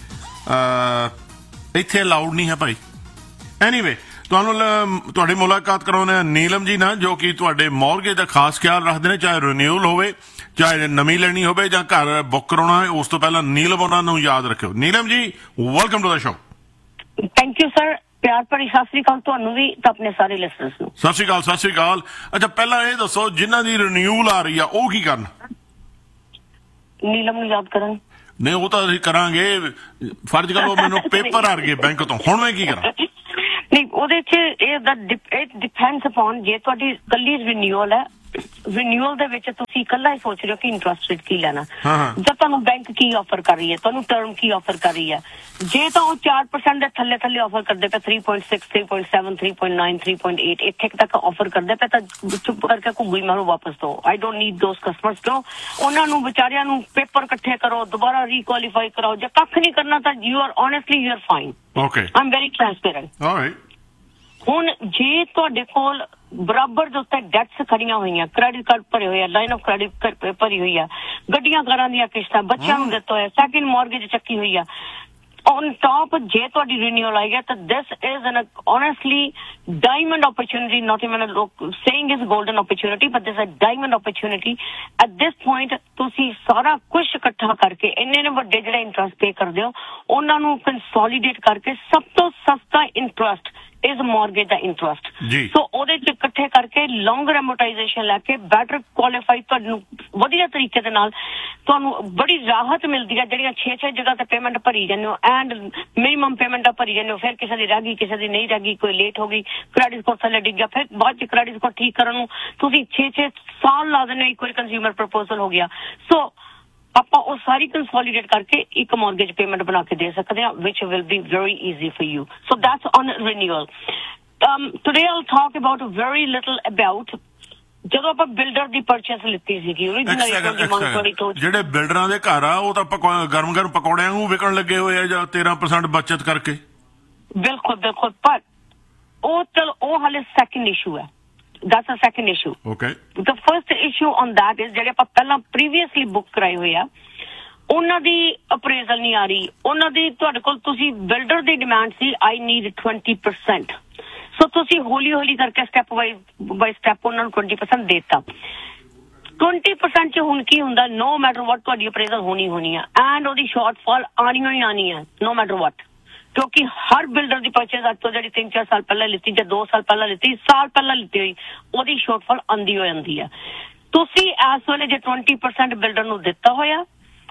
ਇੱਥੇ ਅਲਾਉਡ ਨਹੀਂ ਹੈ ਭਾਈ। ਐਨੀਵੇ ਤੁਹਾਨੂੰ ਤੁਹਾਡੀ ਮੁਲਾਕਾਤ ਕਰਾਉਂਦੇ ਆ ਨੀਲਮ ਜੀ ਨਾਲ, ਜੋ ਕਿ ਤੁਹਾਡੇ ਮੌਰਗੇਜ ਦਾ ਖਾਸ ਖਿਆਲ ਰੱਖਦੇ ਨੇ, ਚਾਹੇ ਰਿਨਿਊਲ ਹੋਵੇ, ਚਾਹੇ ਨਵੀਂ ਲੈਣੀ ਹੋਵੇ ਜਾਂ ਘਰ ਬੁੱਕ ਕਰਾਉਣਾ ਹੈ। ਉਸ ਤੋਂ ਪਹਿਲਾਂ ਨੀਲਮ ਉਹਨਾਂ ਨੂੰ ਯਾਦ ਰੱਖਿਓ। Neelam ji, welcome to the show. Thank you sir. ਪਿਆਰ ਭਰੀ ਸਤਿ ਸ੍ਰੀ ਅਕਾਲ ਤੁਹਾਨੂੰ ਵੀ ਤਾਂ ਆਪਣੇ ਸਾਰੇ ਲਿਸਨਰਸ ਨੂੰ। ਸਤਿ ਸ੍ਰੀ ਅਕਾਲ, ਸਤਿ ਸ੍ਰੀ ਅਕਾਲ। ਅੱਛਾ, ਪਹਿਲਾਂ ਇਹ ਦੱਸੋ ਜਿਨ੍ਹਾਂ ਦੀ ਰਿਨਿਊਲ ਆ ਰਹੀ ਆ ਉਹ ਕੀ ਕਰਨ? ਨੀਲਮ ਨੂੰ ਯਾਦ ਕਰਨ? ਨਹੀਂ, ਉਹ ਤਾਂ ਅਸੀਂ ਕਰਾਂਗੇ, ਫਰਜ਼ ਕਰੋ ਮੈਨੂੰ ਪੇਪਰ ਆ ਗਏ ਬੈਂਕ ਤੋਂ, ਹੁਣ ਮੈਂ ਕੀ ਕਰਾਂ? ਨਹੀਂ, ਉਹਦੇ ਚ ਇਹ ਡਿਪੈਂਡਸ ਅਪਨ ਜੇ ਤੁਹਾਡੀ ਕੱਲੀ ਰਿਨਿਊਅਲ ਹੈ, ਰਿਨਿਊਅਲ ਦੇ ਵਿੱਚ ਤੁਸੀਂ ਇਕੱਲਾ ਹੀ ਸੋਚ ਰਹੇ ਹੋ ਕਿ ਇੰਟਰਸਟ ਰੇਟ ਕੀ ਲੈਣਾ, ਜਦ ਤੁਹਾਨੂੰ ਬੈਂਕ ਕੀ ਆਫਰ ਕਰ ਰਹੀ ਹੈ, ਤੁਹਾਨੂੰ ਟਰਮ ਕੀ ਆਫਰ ਕਰ ਰਹੀ ਹੈ। ਜੇ ਤਾਂ ਉਹ ਚਾਰ ਪਰਸੈਂਟ ਦੇ ਥੱਲੇ ਥੱਲੇ ਆਫਰ ਕਰਦੇ ਪਏ, three point six, three point seven, three point nine, three point eight, ਇੱਥੇ ਤੱਕ ਆਫਰ ਕਰਦੇ ਪਏ ਤਾਂ ਚੁੱਪ ਕਰਕੇ ਘੁੱਗੀ ਮਾਰੋ, ਵਾਪਸ ਦੋ। I don't need ਦੋਸ customers. ਕਿਉਂ ਉਹਨਾਂ ਨੂੰ ਵਿਚਾਰਿਆਂ ਨੂੰ ਪੇਪਰ ਇਕੱਠੇ ਕਰੋ, ਦੁਬਾਰਾ ਰੀਕੁਆਲੀਫਾਈ ਕਰਾਓ। ਜੇ ਕੱਖ ਨਹੀਂ ਕਰਨਾ ਤਾਂ you are honestly you are fine. Okay, I am very transparent. All right. ਹੁਣ ਜੇ ਤੁਹਾਡੇ ਕੋਲ ਬਰਾਬਰ ਦੇ ਉੱਤੇ ਡੈਟਸ ਖੜੀਆਂ ਹੋਈਆਂ, ਕ੍ਰੈਡਿਟ ਕਾਰਡ ਭਰੇ ਹੋਏ ਆ, ਲਾਈਨ ਆਫ ਕ੍ਰੈਡਿਟ ਭਰੀ ਹੋਈ ਆ, ਗੱਡੀਆਂ ਕਾਰਾਂ ਦੀਆਂ ਕਿਸ਼ਤਾਂ, ਬੱਚਿਆਂ ਨੂੰ ਦਿੱਤਾ ਹੋਇਆ, ਸੈਕਿੰਡ ਮੌਰਗੇਜ ਚੱਕੀ ਹੋਈ ਆ, on top ਜੇ ਤੁਹਾਡੀ ਰਿਨਿਊਅਲ ਆਈ ਹੈ ਤਾਂ this is an honestly diamond opportunity, not even a saying is golden opportunity, but this is a diamond opportunity at this point। ਤੁਸੀਂ ਸਾਰਾ ਕੁਝ ਇਕੱਠਾ ਕਰਕੇ ਇੰਨੇ ਨੇ ਵੱਡੇ ਜਿਹੜੇ ਇੰਟਰਸਟ ਪੇ ਕਰਦੇ ਹੋ ਉਹਨਾਂ ਨੂੰ ਕੰਸੋਲੀਡੇਟ ਕਰਕੇ ਸਭ ਤੋਂ ਸਸਤਾ interest is mortgage the interest. ਸੋ ਉਹਦੇ ਚ ਇਕੱਠੇ ਕਰਕੇ ਲੌਂਗਰ ਐਮੋਰਟਾਈਜ਼ੇਸ਼ਨ ਲੈ ਕੇ ਬੈਟਰ ਕੁਆਲੀਫਾਈ ਤੁਹਾਨੂੰ ਵਧੀਆ ਤਰੀਕੇ ਦੇ ਨਾਲ ਤੁਹਾਨੂੰ ਬੜੀ ਰਾਹਤ ਮਿਲਦੀ ਹੈ। ਜਿਹੜੀਆਂ ਛੇ ਛੇ ਜਗ੍ਹਾ ਤੇ ਪੇਮੈਂਟ ਭਰੀ ਜਾਂਦੇ ਹੋ ਐਂਡ ਮਿਨੀਮਮ ਪੇਮੈਂਟਾਂ ਭਰੀ ਜਾਂਦੇ ਹੋ, ਫਿਰ ਕਿਸੇ ਦੀ ਰਹਿ ਗਈ, ਕਿਸੇ ਦੀ ਨਹੀਂ ਰਹਿ ਗਈ, ਕੋਈ ਲੇਟ ਹੋ ਗਈ, ਕ੍ਰੈਡਿਟ ਸਕੋਰ ਥੱਲੇ ਡਿੱਗ ਗਿਆ, ਫਿਰ ਬਾਅਦ ਚ ਕ੍ਰੈਡਿਟ ਸਕੋਰ ਠੀਕ ਕਰਨ ਨੂੰ ਤੁਸੀਂ ਛੇ ਛੇ ਸਾਲ ਲਾ ਦਿੰਦੇ ਹੋ, ਇੱਕ ਵਾਰੀ ਕੰਜ਼ਿਊਮਰ ਪ੍ਰਪੋਜ਼ਲ ਹੋ ਗਿਆ। ਸੋ ਆਪਾਂ ਉਹ ਸਾਰੀ ਕੰਸੋਲੀਡੇਟ ਕਰਕੇ ਇੱਕ ਮੌਰਗੇਜ ਪੇਮੈਂਟ ਬਣਾ ਕੇ ਦੇ ਸਕਦੇ ਹਾਂ, ਵਿਚ will be very easy for you. So that's on renewal. Today I will talk about very little about ਜਦੋਂ ਆਪਾਂ ਬਿਲਡਰ ਦੀ ਪਰਚੇਸ ਲਿੱਤੀ ਸੀਗੀ ਓਰੀਜਨਲੀ। ਜਿਹੜੇ ਬਿਲਡਰਾਂ ਦੇ ਘਰ ਆ ਉਹ ਤਾਂ ਗਰਮ ਗਰਮ ਪਕੌੜਿਆਂ ਨੂੰ ਵਿਕਣ ਲੱਗੇ ਹੋਏ ਆ ਜਾਂ ਤੇਰਾਂ ਪਰਸੈਂਟ ਬਚਤ ਕਰਕੇ। ਬਿਲਕੁਲ ਬਿਲਕੁਲ, ਪਰ ਉਹ ਚਲੋ ਉਹ ਹਾਲੇ ਸੈਕਿੰਡ ਇਸ਼ੂ ਹੈ। That's a second issue. Okay. The first issue on that is ਜਿਹੜੇ ਆਪਾਂ ਪਹਿਲਾਂ previously book ਕਰਾਏ ਹੋਏ ਆ ਉਹਨਾਂ ਦੀ ਅਪਰੇਜ਼ਲ ਨਹੀਂ ਆ ਰਹੀ। ਉਹਨਾਂ ਦੀ ਤੁਹਾਡੇ ਕੋਲ ਤੁਸੀਂ builder the demand C I need twenty percent, ਸੋ ਤੁਸੀਂ ਹੌਲੀ ਹੌਲੀ ਕਰਕੇ ਸਟੈਪ ਬਾਈ ਬਾਈ ਸਟੈਪ ਉਹਨਾਂ ਨੂੰ twenty percent ਦੇਤਾ। twenty percent ਚ ਹੁਣ ਕੀ ਹੁੰਦਾ, no matter what ਤੁਹਾਡੀ ਅਪਰੇਜ਼ਲ ਹੋਣੀ ਹੋਣੀ ਆ ਐਂਡ ਉਹਦੀ ਸ਼ਾਰਟਫਾਲ ਆਉਣੀ ਹੀ ਆਉਣੀ ਆ no matter what, ਕਿਉਂਕਿ ਹਰ ਬਿਲਡਰ ਦੀ ਪਰਚੇਜ਼ ਅੱਜ ਤੋਂ ਜਿਹੜੀ ਤਿੰਨ ਚਾਰ ਸਾਲ ਪਹਿਲਾਂ ਲਿੱਤੀ ਜਾਂ ਦੋ ਸਾਲ ਪਹਿਲਾਂ ਲਿੱਤੀ, ਸਾਲ ਪਹਿਲਾਂ ਲਿੱਤੀ ਹੋਈ, ਉਹਦੀ ਸ਼ਾਰਟਫਾਲ ਆਉਂਦੀ ਹੋ ਜਾਂਦੀ ਆ। ਤੁਸੀਂ ਇਸ ਵੇਲੇ ਜੇ twenty percent ਬਿਲਡਰ ਨੂੰ ਦਿੱਤਾ ਹੋਇਆ,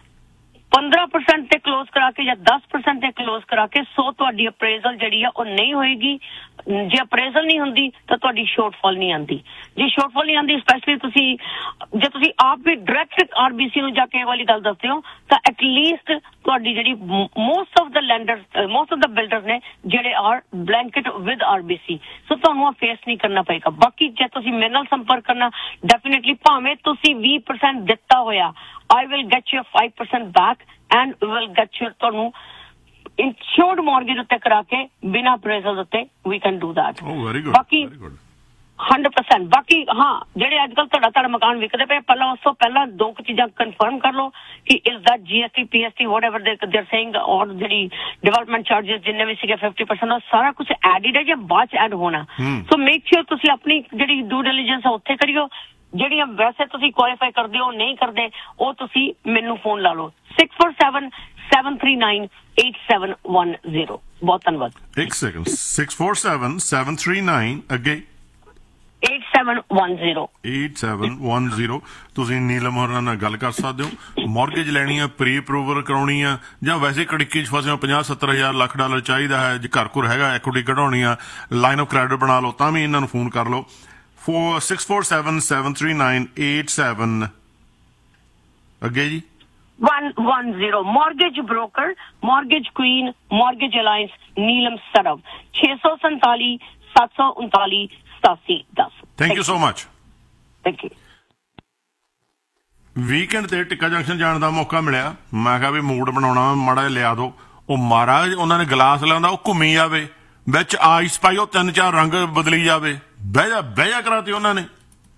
ਪੰਦਰਾਂ percent ਤੇ ਕਲੋਜ਼ ਕਰਾ ਕੇ ਜਾਂ ਦਸ percent ਤੇ ਕਲੋਜ਼ ਕਰਾ ਕੇ, ਸੋ ਤੁਹਾਡੀ ਅਪਰੇਜ਼ਲ ਜਿਹੜੀ ਆ ਉਹ ਨਹੀਂ ਹੋਏਗੀ। ਜੇ ਅਪਰੇਜ਼ਲ ਨਹੀਂ ਹੁੰਦੀ ਤਾਂ ਤੁਹਾਡੀ ਸ਼ਾਰਟਫਾਲ ਨਹੀਂ ਆਉਂਦੀ। ਜੇ ਸ਼ਾਰਟਫਾਲ ਨਹੀਂ ਆਉਂਦੀ, ਸਪੈਸ਼ਲੀ ਤੁਸੀਂ ਜੇ ਤੁਸੀਂ ਆਪ ਵੀ ਡਾਇਰੈਕਟ ਆਰਬੀਸੀ ਨੂੰ ਜਾ ਕੇ ਇਹ ਵਾਲੀ ਗੱਲ ਦੱਸਦੇ ਹੋ ਤਾਂ ਐਟਲੀਸਟ ਤੁਹਾਡੀ ਜਿਹੜੀ most of the lenders, most of the builders ਨੇ ਜਿਹੜੇ ਆਰ ਬਲੈਂਕਟ ਵਿਦ ਆਰਬੀਸੀ, ਸੋ ਤੁਹਾਨੂੰ ਆ ਫੇਸ ਨਹੀਂ ਕਰਨਾ ਪਏਗਾ। ਬਾਕੀ ਜੇ ਤੁਸੀਂ ਮੇਰੇ ਨਾਲ ਸੰਪਰਕ ਕਰਨਾ, ਡੈਫੀਨੇਟਲੀ ਭਾਵੇਂ ਤੁਸੀਂ ਵੀਹ percent ਦਿੱਤਾ ਹੋਇਆ, I will get you five percent back and will get you ਤੁਹਾਨੂੰ insured mortgage ਉੱਤੇ ਕਰਾ ਕੇ ਬਿਨਾਂ ਅਪਰੇਜ਼ਲ ਉੱਤੇ we can do that। Oh, very good. ਬਾਕੀ one hundred percent ਬਾਕੀ ਹਾਂ ਜਿਹੜੇ ਅੱਜ ਕੱਲ ਤੁਹਾਡਾ ਤੁਹਾਡਾ ਮਕਾਨ ਵਿਕਦੇ ਪਏ, ਪਹਿਲਾਂ ਉਸ ਤੋਂ ਪਹਿਲਾਂ ਦੋ ਕੁ ਚੀਜ਼ਾਂ ਕਨਫਰਮ ਕਰ ਲਓ ਕਿ ਇਸ ਦਾ GST PST whatever they they're saying ਔਰ ਜਿਹੜੀ ਡਿਵੈਲਪਮੈਂਟ ਚਾਰजेस ਜਿੰਨੇ ਵੀ ਸੀਗੇ fifty percent ਉਹ ਸਾਰਾ ਕੁਝ ਐਡਿਡ ਹੈ ਜਾਂ ਬਾਅਦ ਚ ਐਡ ਹੋਣਾ। ਸੋ ਮੇਕ ਸ਼ੋਰ ਤੁਸੀਂ ਆਪਣੀ ਜਿਹੜੀ ਡਿਊ ਡਿਲੀਜੈਂਸ ਆ ਉੱਥੇ ਕਰਿਓ। ਜਿਹੜੀਆਂ ਵੈਸੇ ਤੁਸੀਂ ਕੁਆਲੀਫਾਈ ਕਰਦੇ ਹੋ ਨਹੀਂ ਕਰਦੇ, ਉਹ ਤੁਸੀਂ ਮੈਨੂੰ ਫੋਨ ਲਾ ਲਓ six four seven seven three nine eight seven one zero। ਬਹੁਤ ਧੰਨਵਾਦ। ਇੱਕ second, six four seven seven three nine ਅੱਗੇ eight seven one zero eight seven one zero। ਤੁਸੀਂ ਨੀਲਮ ਹੋਰਾਂ ਨਾਲ ਗੱਲ ਕਰ ਸਕਦੇ ਹੋ। ਮੌਰਗੇਜ ਲੈਣੀ ਆ, ਪ੍ਰੀ ਅਪਰੂਵਲ ਕਰਾਉਣੀ ਆ, ਜਾਂ ਵੈਸੇ ਕੜਿੱਕੀ 'ਚ ਫਸੇ ਹੋ, ਪੰਜਾਹ ਸੱਤਰ ਹਜ਼ਾਰ ਲੱਖ ਡਾਲਰ ਚਾਹੀਦਾ ਹੈ, ਜੇ ਘਰ ਘੁਰ ਹੈਗਾ, ਐਕੁਇਟੀ ਕਢਾਉਣੀ ਆ, ਲਾਈਨ ਆਫ ਕ੍ਰੈਡਿਟ ਬਣਾ ਲਓ, ਤਾਂ ਵੀ ਇਹਨਾਂ ਨੂੰ ਫੋਨ ਕਰ ਲਓ। four six four seven seven three nine eight seven ਅੱਗੇ ਜੀ one one zero। mortgage broker, mortgage queen, mortgage alliance, Neelam ਸਰਵ ਛੇ ਸੌ ਸੰਤਾਲੀ ਸੱਤ ਸੌ ਉਨਤਾਲੀ ਸਤਾਸੀ ਦਸ। Thank you so much. Thank you. Weekend ਤੇ ਟਿੱਕਾ ਜੰਕਸ਼ਨ ਜਾਣ ਦਾ ਮੌਕਾ ਮਿਲਿਆ। ਮੈਂ ਕਿਹਾ ਵੀ ਮੂਡ ਬਣਾਉਣਾ, ਮਾੜਾ ਜਿਹਾ ਲਿਆ ਦੋ। ਉਹ ਮਹਾਰਾਜ ਉਹਨਾਂ ਨੇ ਗਲਾਸ ਲਿਆਂਦਾ, ਉਹ ਘੁੰਮੀ ਜਾਵੇ, ਵਿੱਚ ਆਈਸ ਪਾਈ, ਉਹ ਤਿੰਨ ਚਾਰ ਰੰਗ ਬਦਲੀ ਜਾਵੇ। ਬਹਿ ਜਾ ਬਹਿ ਜਾ ਕਰਾਤੀ ਉਹਨਾਂ ਨੇ।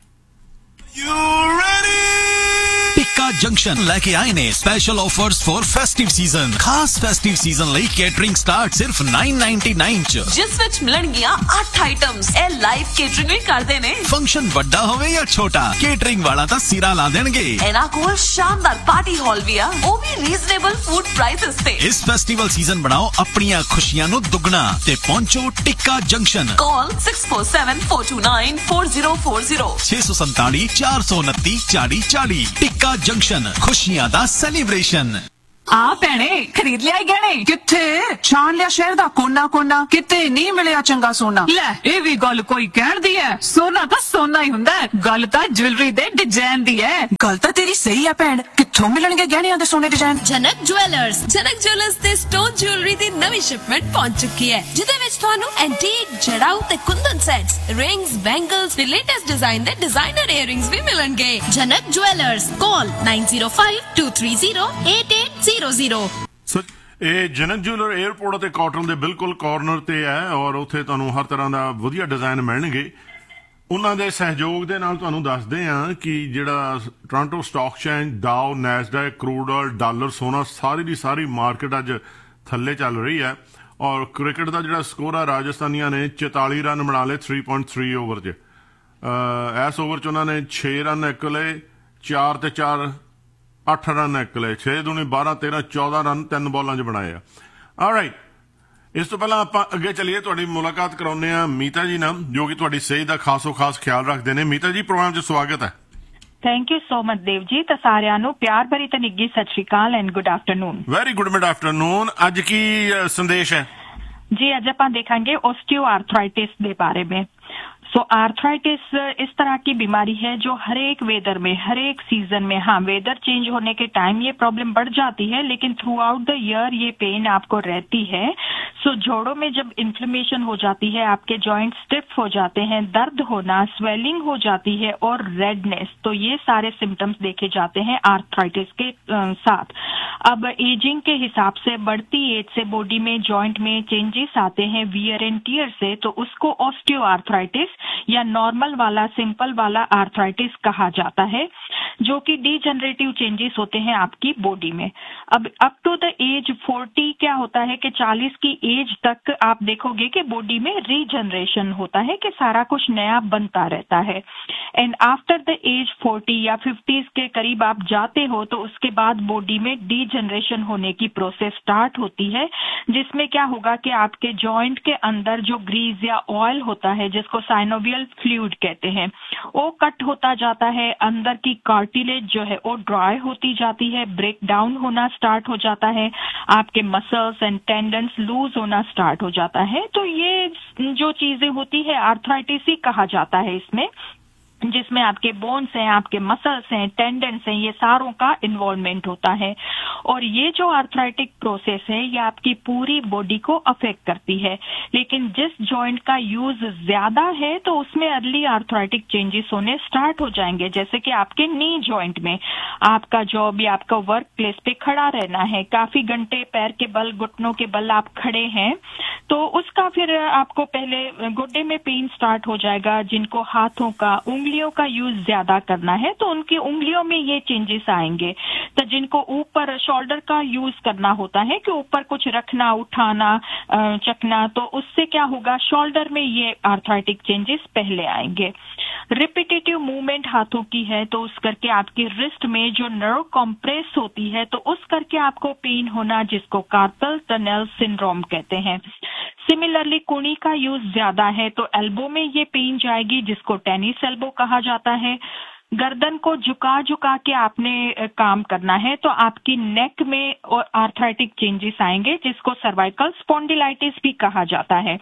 ਟਿੱਕਾ ਜੰਕਸ਼ਨ ਲੈ ਕੇ ਆਏ ਨੇ special offers for festive season. ਖਾਸ ਫੈਸਟਿਵ ਸੀਜ਼ਨ ਲਈ ਕੇਟਰਿੰਗ ਸਟਾਰਟ ਸਿਰਫ nine ninety-nine ਚ, ਜਿਸ ਵਿੱਚ ਮਿਲਣਗੀਆਂ ਅੱਠ ਆਈਟਮਸ। ਇਹ ਲਾਈਵ ਕੇਟਰਿੰਗ ਵੀ ਕਰਦੇ ਨੇ। ਫੰਕਸ਼ਨ ਵੱਡਾ ਹੋਵੇ ਜਾਂ ਛੋਟਾ, ਕੇਟਰਿੰਗ ਵਾਲਾ ਤਾਂ ਸਿਰਾ ਲਾ ਦੇਣਗੇ। ਇਹਨਾਂ ਕੋਲ ਸ਼ਾਨਦਾਰ ਪਾਰਟੀ ਹਾਲ ਵੀ ਆ, ਉਹ ਵੀ ਰੀਜ਼ਨੇਬਲ ਫੂਡ ਪ੍ਰਾਈਸਸ ਤੇ। ਇਸ ਫੈਸਟੀਵਲ ਸੀਜ਼ਨ ਬਣਾਓ ਆਪਣੀਆਂ ਖੁਸ਼ੀਆਂ ਨੂੰ ਦੁੱਗਣਾ ਤੇ ਪਹੁੰਚੋ ਟਿੱਕਾ ਜੰਕਸ਼ਨ। ਕਾਲ six four seven four two nine four zero four zero ਛੇ ਸੌ ਸੰਤਾਲੀ ਚਾਰ ਸੌ ਉਨੱਤੀ ਚਾਲੀ ਚਾਲੀ। ਟਿੱਕਾ ਜੰਕਸ਼ਨ, ਖੁਸ਼ੀਆਂ ਦਾ ਸੈਲੀਬ੍ਰੇਸ਼ਨ। ਆ ਭੈਣੇ, ਖਰੀਦ ਲਿਆ ਗਹਿਣੇ? ਕਿੱਥੇ ਛਾਣ ਲਿਆ ਸ਼ਹਿਰ ਦਾ ਕੋਨਾ ਕੋਨਾ, ਕਿਤੇ ਨਹੀਂ ਮਿਲਿਆ ਚੰਗਾ ਸੋਨਾ। ਲੈ ਇਹ ਵੀ ਗੱਲ ਕੋਈ ਕਹਿਣ ਦੀ ਹੈ? ਸੋਨਾ ਤਾਂ ਸੋਨਾ ਹੀ ਹੁੰਦਾ ਹੈ, ਗੱਲ ਤਾਂ ਜੁਐਲਰੀ ਦੇ ਡਿਜ਼ਾਈਨ ਦੀ ਹੈ। ਗੱਲ ਤਾਂ ਤੇਰੀ ਸਹੀ ਆ ਭੈਣ, ਕਿੱਥੋਂ ਮਿਲਣਗੇ ਗਹਿਣਿਆਂ ਦੇ ਸੋਨੇ ਡਿਜ਼ਾਈਨ? ਜਨਕ ਜੁਐਲਰਸ। ਜਨਕ ਜੁਐਲਰਸ ਤੇ ਸਟੋਨ ਜੁਐਲਰੀ ਦੀ ਨਵੀਂ ਸ਼ਿਪਮੈਂਟ ਪਹੁੰਚ ਚੁੱਕੀ ਹੈ, ਜਿਹਦੇ ਵਿੱਚ ਤੁਹਾਨੂੰ ਐਂਟੀਕ, ਜੜਾਊ ਤੇ ਕੁੰਦਨ ਸੈਟਸ, ਰਿੰਗਸ, ਬੈਂਗਲਸ ਤੇ ਲੇਟੈਸਟ ਡਿਜ਼ਾਈਨ ਦੇ ਡਿਜ਼ਾਈਨਰ ਇਅਰਿੰਗਸ ਵੀ ਮਿਲਣਗੇ। ਜਨਕ ਜੁਐਲਰਸ, ਕਾਲ nine zero five two three zero eight eight zero zero। ਇਹ ਜਨਕ ਜੁਐਲਰ 에ਅਰਪੋਰਟ ਅਤੇ ਕਾਟਨ ਦੇ ਬਿਲਕੁਲ ਕਾਰਨਰ ਤੇ ਹੈ, ਔਰ ਉੱਥੇ ਤੁਹਾਨੂੰ ਹਰ ਤਰ੍ਹਾਂ ਦਾ ਵਧੀਆ ਡਿਜ਼ਾਈਨ ਮਿਲਣਗੇ। ਉਹਨਾਂ ਦੇ ਸਹਿਯੋਗ ਦੇ ਨਾਲ ਤੁਹਾਨੂੰ ਦੱਸਦੇ ਹਾਂ ਕਿ ਜਿਹੜਾ Toronto stock exchange, ਡਾਓ, Nasdaq, crude oil, dollar, ਸੋਨਾ, ਸਾਰੀ ਦੀ ਸਾਰੀ ਮਾਰਕੀਟ ਅੱਜ ਥੱਲੇ ਚੱਲ ਰਹੀ ਹੈ। ਔਰ ਕ੍ਰਿਕਟ ਦਾ ਜਿਹੜਾ ਸਕੋਰ ਆ, ਰਾਜਸਥਾਨੀਆਂ ਨੇ ਚੁਤਾਲੀ ਰਨ ਬਣਾ ਲਏ three point three ਓਵਰ 'ਚ। ਇਸ ਓਵਰ 'ਚ ਉਹਨਾਂ ਨੇ ਛੇ ਰਨ ਇੱਕ ਲਏ, ਚਾਰ ਤੇ ਚਾਰ ਅੱਠ ਰਨ ਇੱਕ ਲਏ, ਛੇ ਦੂਣੀ ਬਾਰਾਂ, ਤੇਰਾਂ, ਚੌਦਾਂ ਰਨ ਤਿੰਨ ਬਾਲਾਂ 'ਚ ਬਣਾਏ ਆ। ਆਲਰਾਈਟ, ਇਸ ਤੋਂ ਪਹਿਲਾਂ ਆਪਾਂ ਅੱਗੇ ਚੱਲੀਏ, ਤੁਹਾਡੀ ਮੁਲਾਕਾਤ ਕਰਾਉਂਦੇ ਆ ਮੀਤਾ ਜੀ ਨਾਲ, ਜੋ ਕਿ ਤੁਹਾਡੀ ਸਿਹਤ ਦਾ ਖਾਸੋ ਖਾਸ ਖਿਆਲ ਰੱਖਦੇ ਨੇ। ਮੀਤਾ ਜੀ, ਪ੍ਰੋਗਰਾਮ 'ਚ ਸਵਾਗਤ ਹੈ। Thank you so much Dev ji. ਤਾਂ ਸਾਰਿਆਂ ਨੂੰ ਪਿਆਰ ਭਰੀ ਤੇ ਨਿੱਘੀ ਸਤਿ ਸ਼੍ਰੀ ਅਕਾਲ and good afternoon. Very good mid afternoon. ਅੱਜ ਕੀ ਸੰਦੇਸ਼ ਹੈ ਜੀ? ਅੱਜ ਆਪਾਂ देखेंगे ऑस्टियोआर्थराइटिस के बारे में। सो आर्थराइटिस इस तरह की बीमारी है जो हर एक वेदर में, हर एक सीजन में, हाँ वेदर चेंज होने के टाइम ये प्रॉब्लम बढ़ जाती है, लेकिन थ्रू आउट द ईयर ये पेन आपको रहती है। सो जोड़ों में जब इन्फ्लेमेशन हो जाती है, आपके जॉइंट स्टिफ हो जाते हैं, दर्द होना, स्वेलिंग हो जाती है और रेडनेस, तो ये सारे सिम्टम्स देखे जाते हैं आर्थराइटिस के साथ। अब एजिंग के हिसाब से, बढ़ती एज से बॉडी में जॉइंट में चेंजेस आते हैं वियर एंड टियर से, तो उसको ऑस्टियोआर्थराइटिस या नॉर्मल वाला, सिंपल वाला आर्थराइटिस कहा जाता है, जो कि डीजनरेटिव चेंजेस होते हैं आपकी बॉडी में। अब up to the age forty क्या होता है कि चालीस की एज तक आप देखोगे कि बॉडी में रीजनरेशन होता है, कि सारा कुछ नया बनता रहता है। And after the age forty या फिफ्टीज के करीब आप जाते हो, तो उसके बाद बॉडी में डीजनरेशन होने की प्रोसेस स्टार्ट होती है, जिसमें क्या होगा कि आपके जॉइंट के अंदर जो ग्रीस या ऑयल होता है, जिसको साइनोवियल फ्लूइड कहते हैं, वो कट होता जाता है। अंदर की कार्टिलेज जो है वो ड्राई होती जाती है, ब्रेक डाउन होना स्टार्ट हो जाता है, आपके मसल्स एंड टेंडन्स लूज होना स्टार्ट हो जाता है। तो ये जो चीजें होती है आर्थराइटिस ही कहा जाता है इसमें, जिसमें आपके बोन्स हैं, आपके मसल्स हैं, टेंडेंस हैं, ये सारों का इन्वॉल्वमेंट होता है। और ये जो आर्थराइटिक प्रोसेस है, ये आपकी पूरी बॉडी को अफेक्ट करती है, लेकिन जिस जॉइंट का यूज ज्यादा है तो उसमें अर्ली आर्थराइटिक चेंजेस होने स्टार्ट हो जाएंगे। जैसे कि आपके नी जॉइंट में, आपका जॉब या आपका वर्क प्लेस पे खड़ा रहना है, काफी घंटे पैर के बल, घुटनों के बल आप खड़े हैं, तो उसका फिर आपको पहले गोड्डे में पेन स्टार्ट हो जाएगा। जिनको हाथों का, उंगलियों का यूज ज्यादा करना है, तो उनकी उंगलियों में ये चेंजेस आएंगे। तो जिनको ऊपर शोल्डर का यूज करना होता है, कि ऊपर कुछ रखना, उठाना, चकना, तो उससे क्या होगा, शोल्डर में ये आर्थराइटिक चेंजेस पहले आएंगे। रिपीटेटिव मूवमेंट हाथों की है, तो उस करके आपकी रिस्ट में जो नर्व कंप्रेस होती है, तो उस करके आपको पेन होना, जिसको कार्पल टनल सिंड्रोम कहते हैं। सिमिलरली कुणी का यूज ज्यादा है, तो एल्बो में ये पेन जाएगी, जिसको टेनिस एल्बो कहा जाता है। गर्दन को झुका झुका के आपने काम करना है, तो आपकी नेक में और आर्थराइटिक चेंजेस आएंगे, जिसको सर्वाइकल स्पॉन्डिलाइटिस भी कहा जाता है,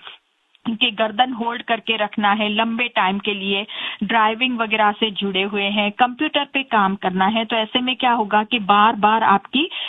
कि गर्दन होल्ड करके रखना है लंबे टाइम के लिए, ड्राइविंग वगैरह से जुड़े हुए हैं, कंप्यूटर पे काम करना है, तो ऐसे में क्या होगा कि बार बार आपकी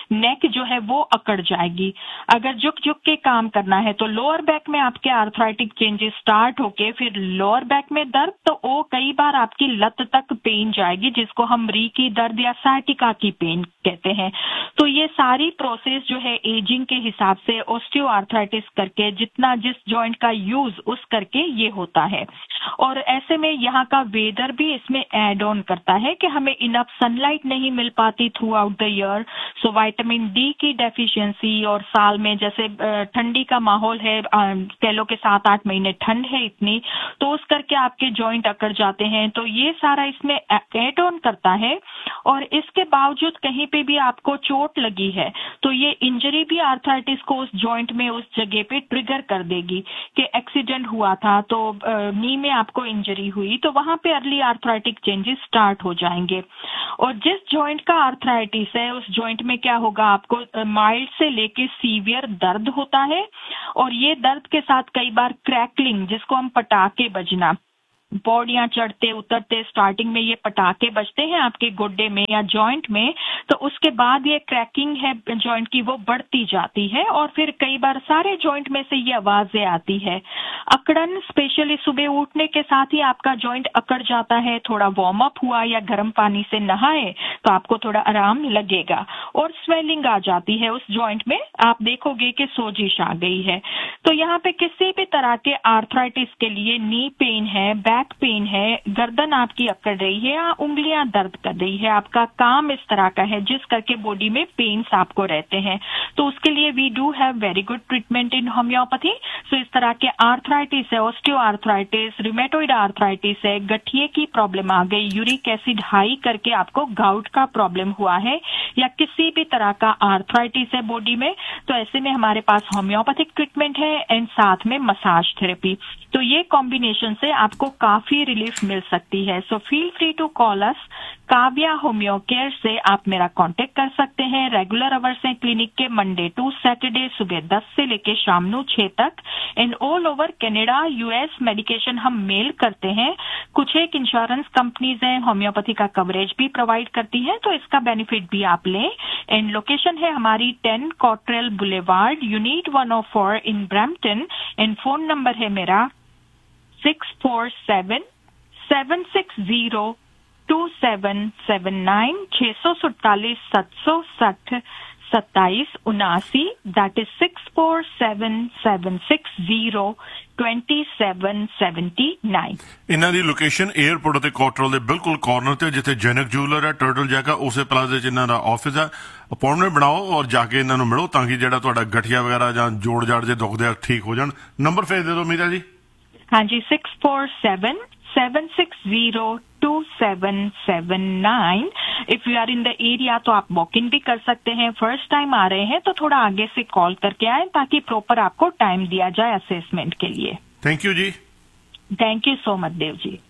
नेक जो है वो अकड़ जाएगी। अगर झुक झुक के काम करना है तो लोअर बैक में आपके आर्थराइटिक चेंजेस स्टार्ट होके फिर लोअर बैक में दर्द, तो वो कई बार आपकी लत तक पेन जाएगी, जिसको हम री की दर्द या साइटिका की पेन कहते हैं। तो ये सारी प्रोसेस जो है एजिंग के हिसाब से ऑस्टियोआर्थराइटिस करके जितना जिस जॉइंट का यूज उस करके ये होता है। और ऐसे में यहाँ का वेदर भी इसमें एड ऑन करता है कि हमें इनफ सनलाइट नहीं मिल पाती through out the year, so vitamin D की डेफिशिएंसी, और साल में जैसे ठंडी का माहौल है, कह लो के सात आठ महीने ठंड है इतनी, तो उस करके आपके जॉइंट अकड़ जाते हैं। तो ये सारा इसमें एड ऑन करता है। और इसके बावजूद कहीं पे भी आपको चोट लगी है तो ये इंजरी भी आर्थराइटिस को उस जॉइंट में उस जगह पे ट्रिगर कर देगी कि एक्सीडेंट हुआ था तो नी में आपको इंजरी हुई, तो वहां पे अर्ली आर्थराइटिक चेंजेस स्टार्ट हो जाएंगे। और जिस जॉइंट का आर्थराइटिस है उस जॉइंट में क्या होगा, आपको माइल्ड से लेके सीवियर दर्द होता है, और ये दर्द के साथ कई बार क्रैकलिंग, जिसको हम पटाखे बजना, पौड़ियां चढ़ते उतरते स्टार्टिंग में ये पटाखे बजते हैं आपके गोड्डे में या जॉइंट में, तो उसके बाद ये क्रैकिंग है जॉइंट की वो बढ़ती जाती है, और फिर कई बार सारे जॉइंट में से ये आवाजें आती है। अकड़न स्पेशली सुबह उठने के साथ ही आपका जॉइंट अकड़ जाता है, थोड़ा वार्म अप हुआ या गर्म पानी से नहाए तो आपको थोड़ा आराम लगेगा, और स्वेलिंग आ जाती है उस जॉइंट में, आप देखोगे कि सोजिश आ गई है। तो यहाँ पे किसी भी तरह के आर्थराइटिस के लिए नी पेन है, बैक पेन है, गर्दन आपकी अकड़ रही है या उंगलियां दर्द कर रही है, आपका काम इस तरह का है जिस करके बॉडी में पेन्स आपको रहते हैं, तो उसके लिए we do have very good treatment in homeopathy. सो इस तरह के आर्थराइटिस है, ऑस्टियोआर्थराइटिस, रिमेटोइड आर्थराइटिस है, गठिए की प्रॉब्लम आ गई, यूरिक एसिड हाई करके आपको गाउट का प्रॉब्लम हुआ है, या किसी भी तरह का आर्थराइटिस है बॉडी में, तो ऐसे में हमारे पास होम्योपैथिक ट्रीटमेंट है एंड साथ में मसाज थेरेपी। तो ये कॉम्बिनेशन से आपको काफी रिलीफ मिल सकती है। So feel free to call us. Kavya homeo care से आप मेरा कांटेक्ट कर सकते हैं। रेगुलर आवर्स हैं क्लिनिक के मंडे टू सैटरडे सुबह दस से लेके शाम नौ छह तक। In all over Canada US medication हम मेल करते हैं। कुछ एक इंश्योरेंस कंपनीज हैं होम्योपैथी का कवरेज भी प्रोवाइड करती हैं, तो इसका बेनिफिट भी आप लें। एंड लोकेशन है हमारी ten Cottrell boulevard, unit one O four in Brampton. And phone number है मेरा six four seven seven six zero to seven seven nine, छह सौ सैतालीस सात सौ साठ सत्ताईस उनासी, that is six four seven seven six zero twenty seven seventy nine. ਇਹਨਾਂ ਦੀ ਲੋਕੇਸ਼ਨ 에ਅਰਪੋਰਟ ਅਤੇ ਕੋਟਰਲ ਦੇ ਬਿਲਕੁਲ ਕਾਰਨਰ ਤੇ ਜਿੱਥੇ ਜੈਨਕ ਜੂਲਰ ਹੈ, ਟਰਟਲ ਜੈਕ ਹੈ, ਉਸੇ ਪਲਾਜ਼ੇ 'ਚ ਇਹਨਾਂ ਦਾ ਆਫਿਸ ਹੈ। ਅਪਾਇੰਟਮੈਂਟ ਬਣਾਓ ਔਰ ਜਾ ਕੇ ਇਹਨਾਂ ਨੂੰ ਮਿਲੋ ਤਾਂ ਕਿ ਜਿਹੜਾ ਤੁਹਾਡਾ ਗਠੀਆ ਵਗੈਰਾ ਜਾਂ ਜੋੜ ਜਾੜ ਜੇ ਦੁਖਦੇ ਆ ਠੀਕ ਹੋ ਜਾਣ। ਨੰਬਰ ਫੇਰ ਦੇ ਦਿਓ ਮੀਰਾ ਜੀ। हाँ जी, six four seven seven six zero to seven seven nine. If you are in the area तो आप वॉक इन भी कर सकते हैं। फर्स्ट टाइम आ रहे हैं तो थोड़ा आगे से कॉल करके आए ताकि प्रॉपर आपको टाइम दिया जाए असेसमेंट के लिए। Thank you ji. Thank you so much Dev ji.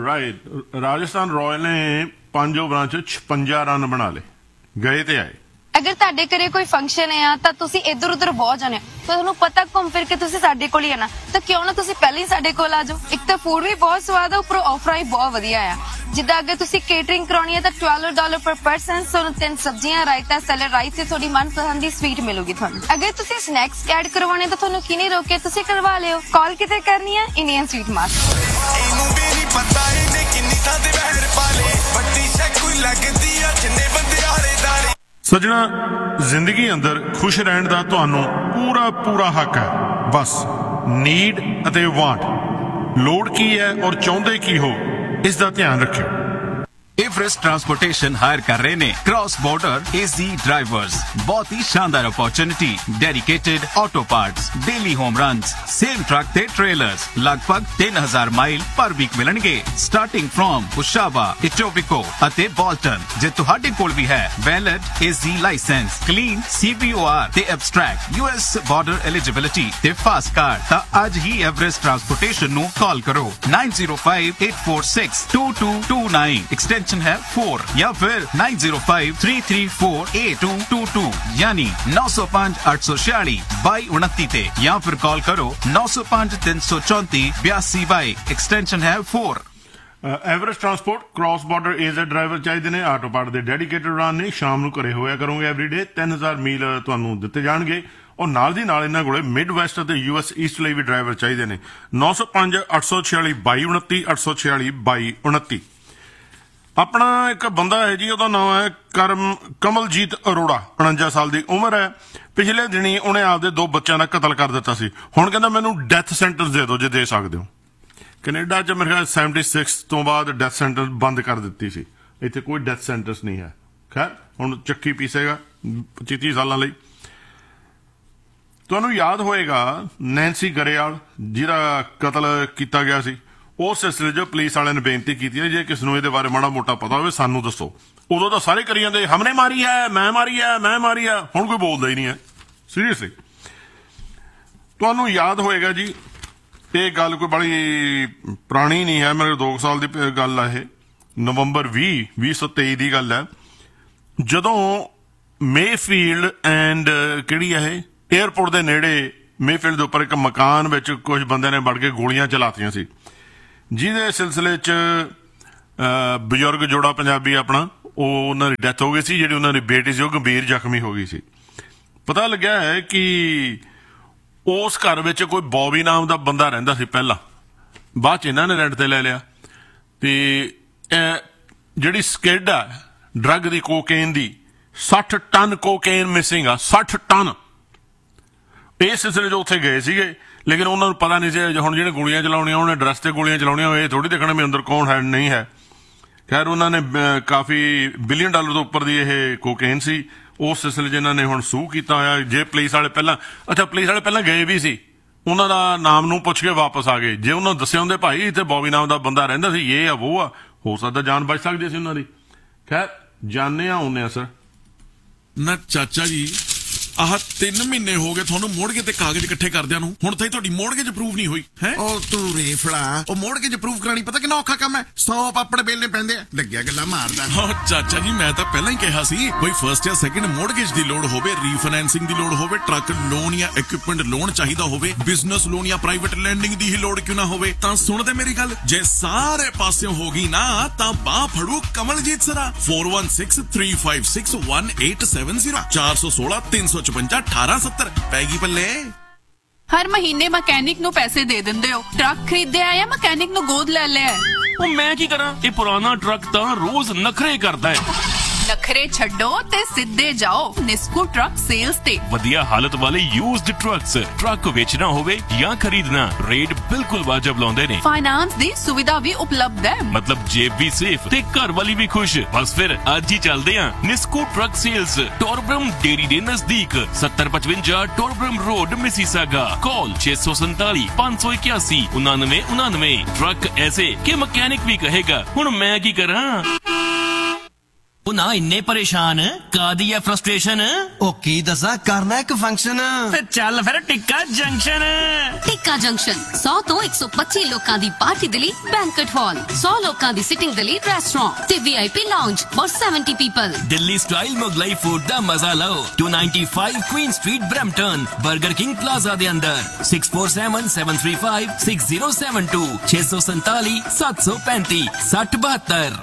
Right, Rajasthan royal ने पांच ओवरां च छप्पन रन बना ले, गए ते आए। अगर ਤੁਹਾਡੇ ਘਰੇ ਕੋਈ ਫੰਕਸ਼ਨ ਹੈ ਤਾਂ ਤੁਸੀਂ ਇੱਧਰ ਉੱਧਰ ਬਹੁਤ ਜਾਣੇ ਹੋ, ਤੁਹਾਨੂੰ ਪਤਾ ਘੁੰਮ ਫਿਰ ਕੇ ਤੁਸੀਂ ਸਾਡੇ ਕੋਲ ਹੀ ਆਣਾ, ਤਾਂ ਕਿਉਂ ਨਾ ਤੁਸੀਂ ਪਹਿਲਾਂ ਹੀ ਸਾਡੇ ਕੋਲ ਆ ਜਾਓ। ਇੱਕ ਤਾਂ ਫੂਡ ਵੀ ਬਹੁਤ ਸਵਾਦ ਆ, ਉੱਪਰੋਂ ਆਫਰ ਵੀ ਬਹੁਤ ਵਧੀਆ ਆ। ਜਿੱਦਾਂ ਅਗਰ ਤੁਸੀਂ ਕੇਟਰਿੰਗ ਕਰਾਉਣੀ ਹੈ ਤਾਂ ਬਾਰਾਂ ਡਾਲਰ ਪਰ ਪਰਸਨ, ਤੁਹਾਨੂੰ ਤਿੰਨ ਸਬਜ਼ੀਆਂ, ਰਾਇਤਾ, ਸੈਲਡ, ਰਾਈਸ ਤੇ ਤੁਹਾਡੀ ਮਨਪਸੰਦ ਦੀ ਸਵੀਟ ਮਿਲੂਗੀ ਤੁਹਾਨੂੰ। ਅਗਰ ਤੁਸੀਂ ਸਨੈਕਸ ਐਡ ਕਰਵਾਉਣੇ ਤਾਂ ਤੁਹਾਨੂੰ ਕੀ ਨਹੀਂ ਰੋਕੇ, ਤੁਸੀਂ ਕਰਵਾ ਲਿਓ। ਕਾਲ ਕਿਤੇ ਕਰਨੀ ਹੈ? Indian sweet mart. ਇਹਨੂੰ ਵੀ ਨਹੀਂ ਪਤਾ ਇਹਨੇ ਕਿੰਨੀ ਥਾਂ ਤੇ ਵਹਿਰ ਪਾ ਲੇ, ਵੱਡੀ ਸ਼ੈਕੂ ਲੱਗਦੀ ਆ ਜਿੰਨੇ ਬੰਦੇ ਹਾਰੇ ਦਾਰੇ। ਸੱਜਣਾ, ਜ਼ਿੰਦਗੀ ਅੰਦਰ ਖੁਸ਼ ਰਹਿਣ ਦਾ ਤੁਹਾਨੂੰ ਪੂਰਾ ਪੂਰਾ ਹੱਕ ਹੈ। ਬਸ ਨੀਡ ਅਤੇ ਵਾਂਟ, ਲੋੜ ਕੀ ਹੈ ਔਰ ਚਾਹੁੰਦੇ ਕੀ ਹੋ, ਇਸ ਦਾ ਧਿਆਨ ਰੱਖਿਓ। एवरेस्ट ट्रांसपोर्टेशन हायर कर रहे ने क्रॉस बॉर्डर एजी ड्राइवर्स। बहुत ही शानदार opportunity, dedicated auto parts, daily home runs, same truck ते ट्रेलर्स, लगभग तीन हजार माइल पर वीक मिलणगे, स्टार्टिंग फ्रॉम उशावा, इटोबिको अते बॉल्टन। जे तुहाडे कोल भी है वैलिड एजी लाइसेंस, क्लीन सीबीओआर ते एब्स्ट्रैक्ट यूएस बॉर्डर एलिजिबिलिटी ते फास्ट कार्ड, ता आज ही एवरेस्ट ट्रांसपोर्टेशन नु कॉल करो nine zero five eight four six to to to nine, extension है फोर, या फिर nine zero five three three four eight to to to, यानी नौ सौ पांच आठ सौ छियाली बाई उनती ते, या फिर कॉल करो नौ सौ पांच तीन सौ चौंती बयासी बाई, एक्सटेंशन है four. Everest transport cross border aged driver ਚਾਹੀਦੇ ਨੇ, ਆਟੋ ਪਾਰਟ ਦੇ ਡੈਡੀਕੇਟਡ ਰਨ ਨੇ, ਸ਼ਾਮ ਨੂੰ ਘਰੇ ਹੋਇਆ ਕਰੋਗੇ ਐਵਰੀਡੇ, ਤਿੰਨ ਹਜ਼ਾਰ ਮੀਲ ਤੁਹਾਨੂੰ ਦਿੱਤੇ ਜਾਣਗੇ। ਔਰ ਨਾਲ ਦੀ ਨਾਲ ਇਹਨਾਂ ਕੋਲੇ ਮਿਡ ਵੈਸਟ ਅਤੇ ਯੂ ਐਸ ਈਸਟ ਲਈ ਵੀ ਡਰਾਈਵਰ ਚਾਹੀਦੇ ਨੇ। ਨੌ ਸੌ ਪੰਜ ਅੱਠ ਸੌ ਛਿਆਲੀ ਬਾਈ ਉਨੱਤੀ ਅੱਠ ਸੌ ਛਿਆਲੀ ਬਾਈ ਉਨੱਤੀ। ਆਪਣਾ ਇੱਕ ਬੰਦਾ ਹੈ ਜੀ, ਉਹਦਾ ਨਾਮ ਹੈ ਕਰਮ ਕਮਲਜੀਤ ਅਰੋੜਾ, ਉਣੰਜਾ ਸਾਲ ਦੀ ਉਮਰ ਹੈ। ਪਿਛਲੇ ਦਿਨੀ ਉਹਨੇ ਆਪਦੇ ਦੋ ਬੱਚਿਆਂ ਦਾ ਕਤਲ ਕਰ ਦਿੱਤਾ ਸੀ। ਹੁਣ ਕਹਿੰਦਾ ਮੈਨੂੰ ਡੈਥ ਸੈਂਟੈਂਸ ਦੇ ਦਿਓ ਜੇ ਦੇ ਸਕਦੇ ਹੋ। ਕੈਨੇਡਾ 'ਚ ਮੇਰੇ ਖਿਆਲ ਸੈਵਨਟੀ ਸਿਕਸ ਤੋਂ ਬਾਅਦ ਡੈਥ ਸੈਂਟੈਂਸ ਬੰਦ ਕਰ ਦਿੱਤੀ ਸੀ। ਇੱਥੇ ਕੋਈ ਡੈਥ ਸੈਂਟੈਂਸ ਨਹੀਂ ਹੈ। ਖੈਰ ਹੁਣ ਚੱਕੀ ਪੀਸੇਗਾ ਪੱਚੀ ਤੀਹ ਸਾਲਾਂ ਲਈ। ਤੁਹਾਨੂੰ ਯਾਦ ਹੋਏਗਾ ਨੈਂਸੀ ਗਰੇਵਾਲ ਜਿਹਦਾ ਕਤਲ ਕੀਤਾ ਗਿਆ ਸੀ, ਉਸ ਸਿਲਸਿਲੇ 'ਚ ਪੁਲਿਸ ਵਾਲਿਆਂ ਨੇ ਬੇਨਤੀ ਕੀਤੀ ਹੈ ਜੇ ਕਿਸ ਨੂੰ ਇਹਦੇ ਬਾਰੇ ਮਾੜਾ ਮੋਟਾ ਪਤਾ ਹੋਵੇ ਸਾਨੂੰ ਦੱਸੋ। ਉਦੋਂ ਤਾਂ ਸਾਰੇ ਕਰੀ ਜਾਂਦੇ ਹਮਨੇ ਮਾਰੀ ਹੈ, ਮੈਂ ਮਾਰੀ ਹੈ, ਮੈਂ ਮਾਰੀ ਹੈ। ਹੁਣ ਕੋਈ ਬੋਲਦਾ ਹੀ ਨਹੀਂ ਹੈ ਸੀਰੀਅਸਲੀ। ਤੁਹਾਨੂੰ ਯਾਦ ਹੋਏਗਾ ਜੀ, ਇਹ ਗੱਲ ਕੋਈ ਬੜੀ ਪੁਰਾਣੀ ਨਹੀਂ ਹੈ, ਮੇਰੇ ਦੋ ਸਾਲ ਦੀ ਗੱਲ ਹੈ ਇਹ। ਨਵੰਬਰ ਵੀਹ ਵੀਹ ਸੌ ਤੇਈ ਦੀ ਗੱਲ ਹੈ, ਜਦੋਂ ਮੇਫੀਲਡ ਐਂਡ ਕਿਹੜੀ ਹੈ ਇਹ ਏਅਰਪੋਰਟ ਦੇ ਨੇੜੇ ਮੇਫੀਲਡ ਦੇ ਉੱਪਰ ਇੱਕ ਮਕਾਨ ਵਿੱਚ ਕੁਝ ਬੰਦਿਆਂ ਨੇ ਵੜ ਕੇ ਗੋਲੀਆਂ ਚਲਾਤੀਆਂ ਸੀ, ਜਿਹਦੇ ਸਿਲਸਿਲੇ 'ਚ ਬਜ਼ੁਰਗ ਜੋੜਾ ਪੰਜਾਬੀ ਆਪਣਾ ਉਹ ਉਹਨਾਂ ਦੀ ਡੈਥ ਹੋ ਗਈ ਸੀ। ਜਿਹੜੀ ਉਹਨਾਂ ਦੀ ਬੇਟੀ ਸੀ ਉਹ ਗੰਭੀਰ ਜ਼ਖਮੀ ਹੋ ਗਈ ਸੀ। ਪਤਾ ਲੱਗਿਆ ਹੈ ਕਿ ਉਸ ਘਰ ਵਿੱਚ ਕੋਈ ਬੌਬੀ ਨਾਮ ਦਾ ਬੰਦਾ ਰਹਿੰਦਾ ਸੀ ਪਹਿਲਾਂ, ਬਾਅਦ 'ਚ ਇਹਨਾਂ ਨੇ ਰੈਂਟ ਤੇ ਲੈ ਲਿਆ। ਤੇ ਜਿਹੜੀ ਸਕਿਡ ਆ ਡਰੱਗ ਦੀ ਕੋਕੇਨ ਦੀ ਸੱਠ ਟਨ ਕੋਕੇਨ ਮਿਸਿੰਗ ਆ, ਸੱਠ ਟਨ। ਇਸ ਸਿਲਸਿਲੇ 'ਚ ਉੱਥੇ ਗਏ ਸੀਗੇ, ਲੇਕਿਨ ਉਹਨਾਂ ਨੂੰ ਪਤਾ ਨਹੀਂ ਸੀ ਹੁਣ ਜਿਹੜੇ ਗੋਲੀਆਂ ਚਲਾਉਣੀਆਂ ਉਹਨੇ ਐਡਰੈਸ ਤੇ ਗੋਲੀਆਂ ਚਲਾਉਣੀਆਂ, ਇਹ ਥੋੜੀ ਦੇਖਣਾ ਵੀ ਅੰਦਰ ਕੌਣ ਹੈ ਨਹੀਂ ਹੈ। ਖੈਰ ਉਹਨਾਂ ਨੇ ਕਾਫੀ ਬਿਲੀਅਨ ਡਾਲਰ ਤੋਂ ਉੱਪਰ ਦੀ ਇਹ ਕੋਕੇਨ ਸੀ। ਉਸ ਸਿਲਸਿਲੇ 'ਚ ਇਹਨਾਂ ਨੇ ਹੁਣ ਸੂ ਕੀਤਾ ਹੋਇਆ। ਜੇ ਪੁਲਿਸ ਵਾਲੇ ਪਹਿਲਾਂ ਅੱਛਾ ਪੁਲਿਸ ਵਾਲੇ ਪਹਿਲਾਂ ਗਏ ਵੀ ਸੀ, ਉਹਨਾਂ ਦਾ ਨਾਮ ਨੂੰ ਪੁੱਛ ਕੇ ਵਾਪਸ ਆ ਗਏ। ਜੇ ਉਹਨਾਂ ਨੂੰ ਦੱਸਿਆ ਹੁੰਦੇ ਭਾਈ ਇੱਥੇ ਬੌਬੀ ਨਾਮ ਦਾ ਬੰਦਾ ਰਹਿੰਦਾ ਸੀ, ਇਹ ਆ ਉਹ ਆ, ਹੋ ਸਕਦਾ ਜਾਨ ਬਚ ਸਕਦੀ ਸੀ ਉਹਨਾਂ ਦੀ। ਖੈਰ ਜਾਣੇ ਆ ਆਉਂਦੇ ਆ ਸਰ। ਨਾ ਚਾਚਾ ਜੀ ਆਹ ਤਿੰਨ ਮਹੀਨੇ ਹੋ ਗਏ ਤੁਹਾਨੂੰ ਮੋੜਗੇ ਤੇ ਕਾਗਜ਼ ਇਕੱਠੇ ਕਰਦਿਆਂ ਨੂੰ, ਹੁਣ ਤਾਈ ਤੁਹਾਡੀ ਮੋੜਗੇ 'ਚ ਅਪਰੂਵ ਨਹੀਂ ਹੋਈ ਹੈ। ਉਹ ਤੂੰ ਰੇਫੜਾ, ਉਹ ਮੋੜਗੇ 'ਚ ਅਪਰੂਵ ਕਰਾਣੀ ਪਤਾ ਕਿੰਨਾ ਔਖਾ ਕੰਮ ਹੈ। ਸੌ ਪਾਪੜ ਬੇਲਣੇ ਪੈਂਦੇ ਆ, ਲੱਗਿਆ ਗੱਲਾਂ ਮਾਰਦਾ। ਹਾਂ ਚਾਚਾ ਜੀ ਮੈਂ ਤਾਂ ਪਹਿਲਾਂ ਹੀ ਕਿਹਾ ਸੀ ਕੋਈ ਫਰਸਟ ਜਾਂ ਸੈਕਿੰਡ ਮੋੜਗੇਜ ਦੀ ਲੋੜ ਹੋਵੇ, ਰੀਫਾਈਨੈਂਸਿੰਗ ਦੀ ਲੋੜ ਹੋਵੇ, ਟਰੱਕ ਲੋਨ ਜਾਂ ਇਕਵਿਪਮੈਂਟ ਲੋਨ ਚਾਹੀਦਾ ਹੋਵੇ, ਬਿਜ਼ਨਸ ਲੋਨ ਜਾਂ ਪ੍ਰਾਈਵੇਟ ਲੈਂਡਿੰਗ ਦੀ ਹੀ ਲੋੜ ਕਿਉਂ ਨਾ ਹੋਵੇ, ਤਾਂ ਸੁਣਦੇ ਮੇਰੀ ਗੱਲ। ਜੇ ਸਾਰੇ ਪਾਸਿਓਂ ਹੋ ਗਈ ਨਾ ਤਾਂ ਬਾਹ ਫੜੂ Kamaljit ਸਰਾ। Four one six three five six one eight seven zero ਚਾਰ ਸੌ ਸੋਲਾਂ ਤਿੰਨ ਸੌ ਚੁਵੰਜਾ ਅਠਾਰਾਂ ਸੱਤਰ ਪੈਗੀ ਪੱਲੇ। ਹਰ ਮਹੀਨੇ ਮਕੈਨਿਕ ਨੂੰ ਪੈਸੇ ਦੇ ਦਿੰਦੇ ਹੋ, ਟਰੱਕ ਖਰੀਦਿਆ ਜਾਂ ਮਕੈਨਿਕ ਨੂੰ ਗੋਦ ਲੈ ਲਿਆ। ਉਹ ਮੈਂ ਕੀ ਕਰਾਂ, ਇਹ ਪੁਰਾਣਾ ਟਰੱਕ ਤਾਂ ਰੋਜ਼ ਨਖਰੇ ਕਰਦਾ ਹੈ। ਨਖਰੇ ਛੱਡੋ ਤੇ ਸਿੱਧੇ ਜਾਓ ਨਿਸਕੂ ਟਰੱਕ ਸੇਲਸ ਤੇ। ਵਧੀਆ ਹਾਲਤ ਵਾਲੇ ਯੂਜ਼ਡ ਟਰੱਕਸ, ਟਰੱਕ ਵੇਚਣਾ ਹੋਵੇ ਜਾਂ ਖਰੀਦਣਾ, ਰੇਟ ਬਿਲਕੁਲ ਵਾਜਬ ਲਾਉਂਦੇ ਨੇ। ਫਾਈਨਾਂਸ ਦੀ ਸੁਵਿਧਾ ਵੀ ਉਪਲਬਧ ਹੈ, ਮਤਲਬ ਜੇਬ ਵੀ ਸੇਫ ਤੇ ਘਰ ਵਾਲੀ ਵੀ ਖੁਸ਼। ਬਸ ਫਿਰ ਅੱਜ ਹੀ ਚੱਲਦੇ ਆਂ ਨਿਸਕੂ ਟਰੱਕ ਸੇਲਸ, ਟੋਰਬਰਮ ਡੇਰੀ ਦੇ ਨਜ਼ਦੀਕ, ਸੱਤਰ ਪਚਵੰਜਾ ਟੋਰਬਰਮ ਰੋਡ ਮਿਸੀਸਾਗਾ। ਕਾਲ ਛੇ ਸੌ ਸੰਤਾਲੀ ਪੰਜ ਸੌ ਇਕਿਆਸੀ ਉਨਾਨਵੇਂ ਉਨਾਨਵੇਂ। ਟਰੱਕ ਐਸੇ ਕਿ ਮਕੈਨਿਕ ਵੀ ਕਹੇਗਾ ਹੁਣ ਮੈਂ ਕੀ ਕਰਾਂ। ਉਹ ਨਾ ਇੰਨੇ ਪਰੇਸ਼ਾਨ ਕਾਦੀ ਹੈ ਫਰਸਟ੍ਰੇਸ਼ਨ। ਉਹ ਕੀ ਦੱਸਾਂ ਕਰਨਾ ਇੱਕ ਫੰਕਸ਼ਨ ਤੇ ਚੱਲ ਫਿਰ ਟਿੱਕਾ ਜੰਕਸ਼ਨ। ਟਿੱਕਾ ਜੰਕਸ਼ਨ ਸੌ ਤੋਂ ਇੱਕ ਸੌ ਪੱਚੀ ਲੋਕਾਂ ਦੀ ਪਾਰਟੀ ਦੇ ਲਈ ਬੈਂਕਟ ਹਾਲ, ਸੌ ਲੋਕਾਂ ਦੀ ਸਿਟਿੰਗ ਦੇ ਲਈ ਰੈਸਟੋਰੈਂਟ ਤੇ ਵੀ ਆਈ ਪੀ lounge for seventy people. Delhi style Mughlai food ਦਾ ਮਜ਼ਾ ਲਓ। To ninety five Queen street Brampton, 버ਗਰ king plaza ਦੇ ਅੰਦਰ। Six four seven seven three five six zero seven to ਛੇ ਸੌ ਸੰਤਾਲੀ ਸੱਤ ਸੌ ਪੈਂਤੀ ਸੱਠ ਬਹੱਤਰ।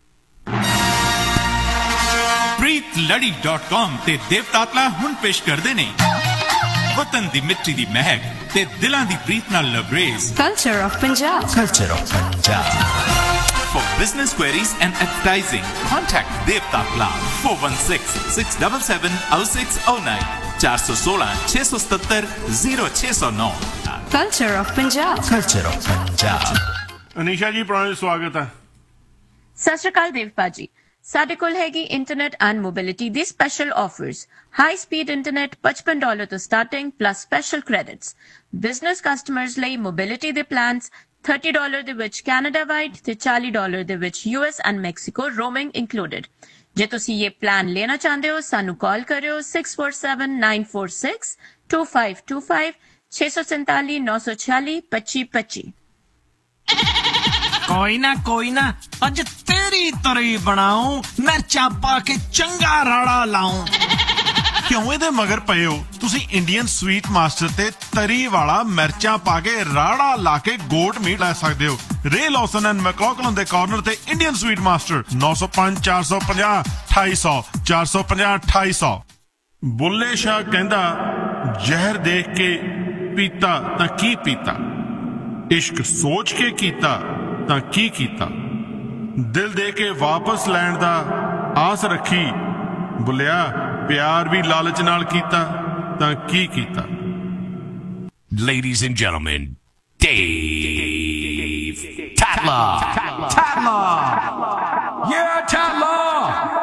ਪ੍ਰੀਤ ਲੜੀ ਡਾਟ ਕਾਮ ਤੇ ਦੇਵਤਾਤਲਾ ਹੁਣ ਪੇਸ਼ ਕਰਦੇ ਨੇ ਵਤਨ ਦੀ ਮਿੱਟੀ ਦੀ ਮਹਿਕ ਤੇ ਦਿਲਾਂ ਦੀ ਪ੍ਰੀਤ ਨਾਲ ਲਬਰੇਜ਼ culture of Punjab. Culture of Punjab. For business queries and advertising, contact Devtatla four one six six seven seven zero six zero nine ਚਾਰ ਸੌ ਸੋਲਾਂ ਛੇ ਸੌ ਸਤੱਤਰ ਜ਼ੀਰੋ ਛੇ ਸੌ ਨੌ। Culture of Punjab. Culture of Punjab. Anisha ਜੀ ਪ੍ਰਾਣ ਸਵਾਗਤ ਹੈ। ਸਤਿ ਸ਼੍ਰੀ ਅਕਾਲ ਦੇਵਪਾ ਜੀ। ਸਾਡੇ ਕੋਲ ਹੈਗੀ internet and mobility the special offers. High speed internet ਪਚਪਨ dollar ਤੋਂ starting plus special credits. Business customers ਲਈ ਮੋਬਿਲਿਟੀ ਦੇ ਪਲਾਨਸ thirty ਡਾਲਰ ਦੇ ਵਿੱਚ ਕੈਨੇਡਾ ਵਾਈਡ ਤੇ ਚਾਲੀ ਡਾਲਰ ਦੇ ਵਿੱਚ U S and Mexico roaming included. ਜੇ ਤੁਸੀਂ ਇਹ ਪਲਾਨ ਲੈਣਾ ਚਾਹੁੰਦੇ ਹੋ ਸਾਨੂੰ ਕਾਲ ਕਰਿਓ six four seven nine four six to five to five ਛੇ ਸੌ ਸੰਤਾਲੀ ਨੌ ਸੌ ਛਿਆਲੀ ਪੱਚੀ ਪੱਚੀ। ਕੋਈ ਨਾ ਕੋਈ ਨਾ ਅੱਜ ਤੇਰੀ ਤਰੀ ਬਣਾਉ, ਮਿਰਚਾਂ ਪਾ ਕੇ ਚੰਗਾ ਰਾੜਾ ਲਾਉ। ਕਿਉਂ ਇਹਦੇ ਮਗਰ ਪਏ ਹੋ? ਤੁਸੀਂ ਇੰਡੀਅਨ ਸਵੀਟ ਮਾਸਟਰ ਤੇ ਤਰੀ ਵਾਲਾ ਮਿਰਚਾਂ ਪਾ ਕੇ ਰਾੜਾ ਲਾ ਕੇ ਗੋਟ ਮੀਟ ਲੈ ਸਕਦੇ ਹੋ। ਰੇ ਲੌਸਨ ਐਂਡ ਮੈਕਲੌਗਲਨ ਦੇ ਕਾਰਨਰ ਤੇ ਇੰਡੀਅਨ ਸਵੀਟ ਮਾਸਟਰ ਨੌ ਸੌ ਪੰਜ ਚਾਰ ਸੌ ਪੰਜਾਹ ਅਠਾਈ ਸੌ ਚਾਰ ਸੌ ਪੰਜਾਹ ਅਠਾਈ ਸੌ। ਬੁੱਲੇ ਸ਼ਾਹ ਕਹਿੰਦਾ ਜ਼ਹਿਰ ਦੇਖ ਕੇ ਪੀਤਾ ਤਾਂ ਕੀ ਪੀਤਾ, ਇਸ਼ਕ ਸੋਚ ਕੇ ਕੀਤਾ ਤਾਂ ਕੀ ਕੀਤਾ, ਦਿਲ ਦੇ ਕੇ ਵਾਪਸ ਲੈਣ ਦਾ ਆਸ ਰੱਖੀ, ਬੁੱਲਿਆ ਪਿਆਰ ਵੀ ਲਾਲਚ ਨਾਲ ਕੀਤਾ ਤਾਂ ਕੀ ਕੀਤਾ। Ladies and gentlemen, Dave Tatler. Tatler. Yeah, Tatler.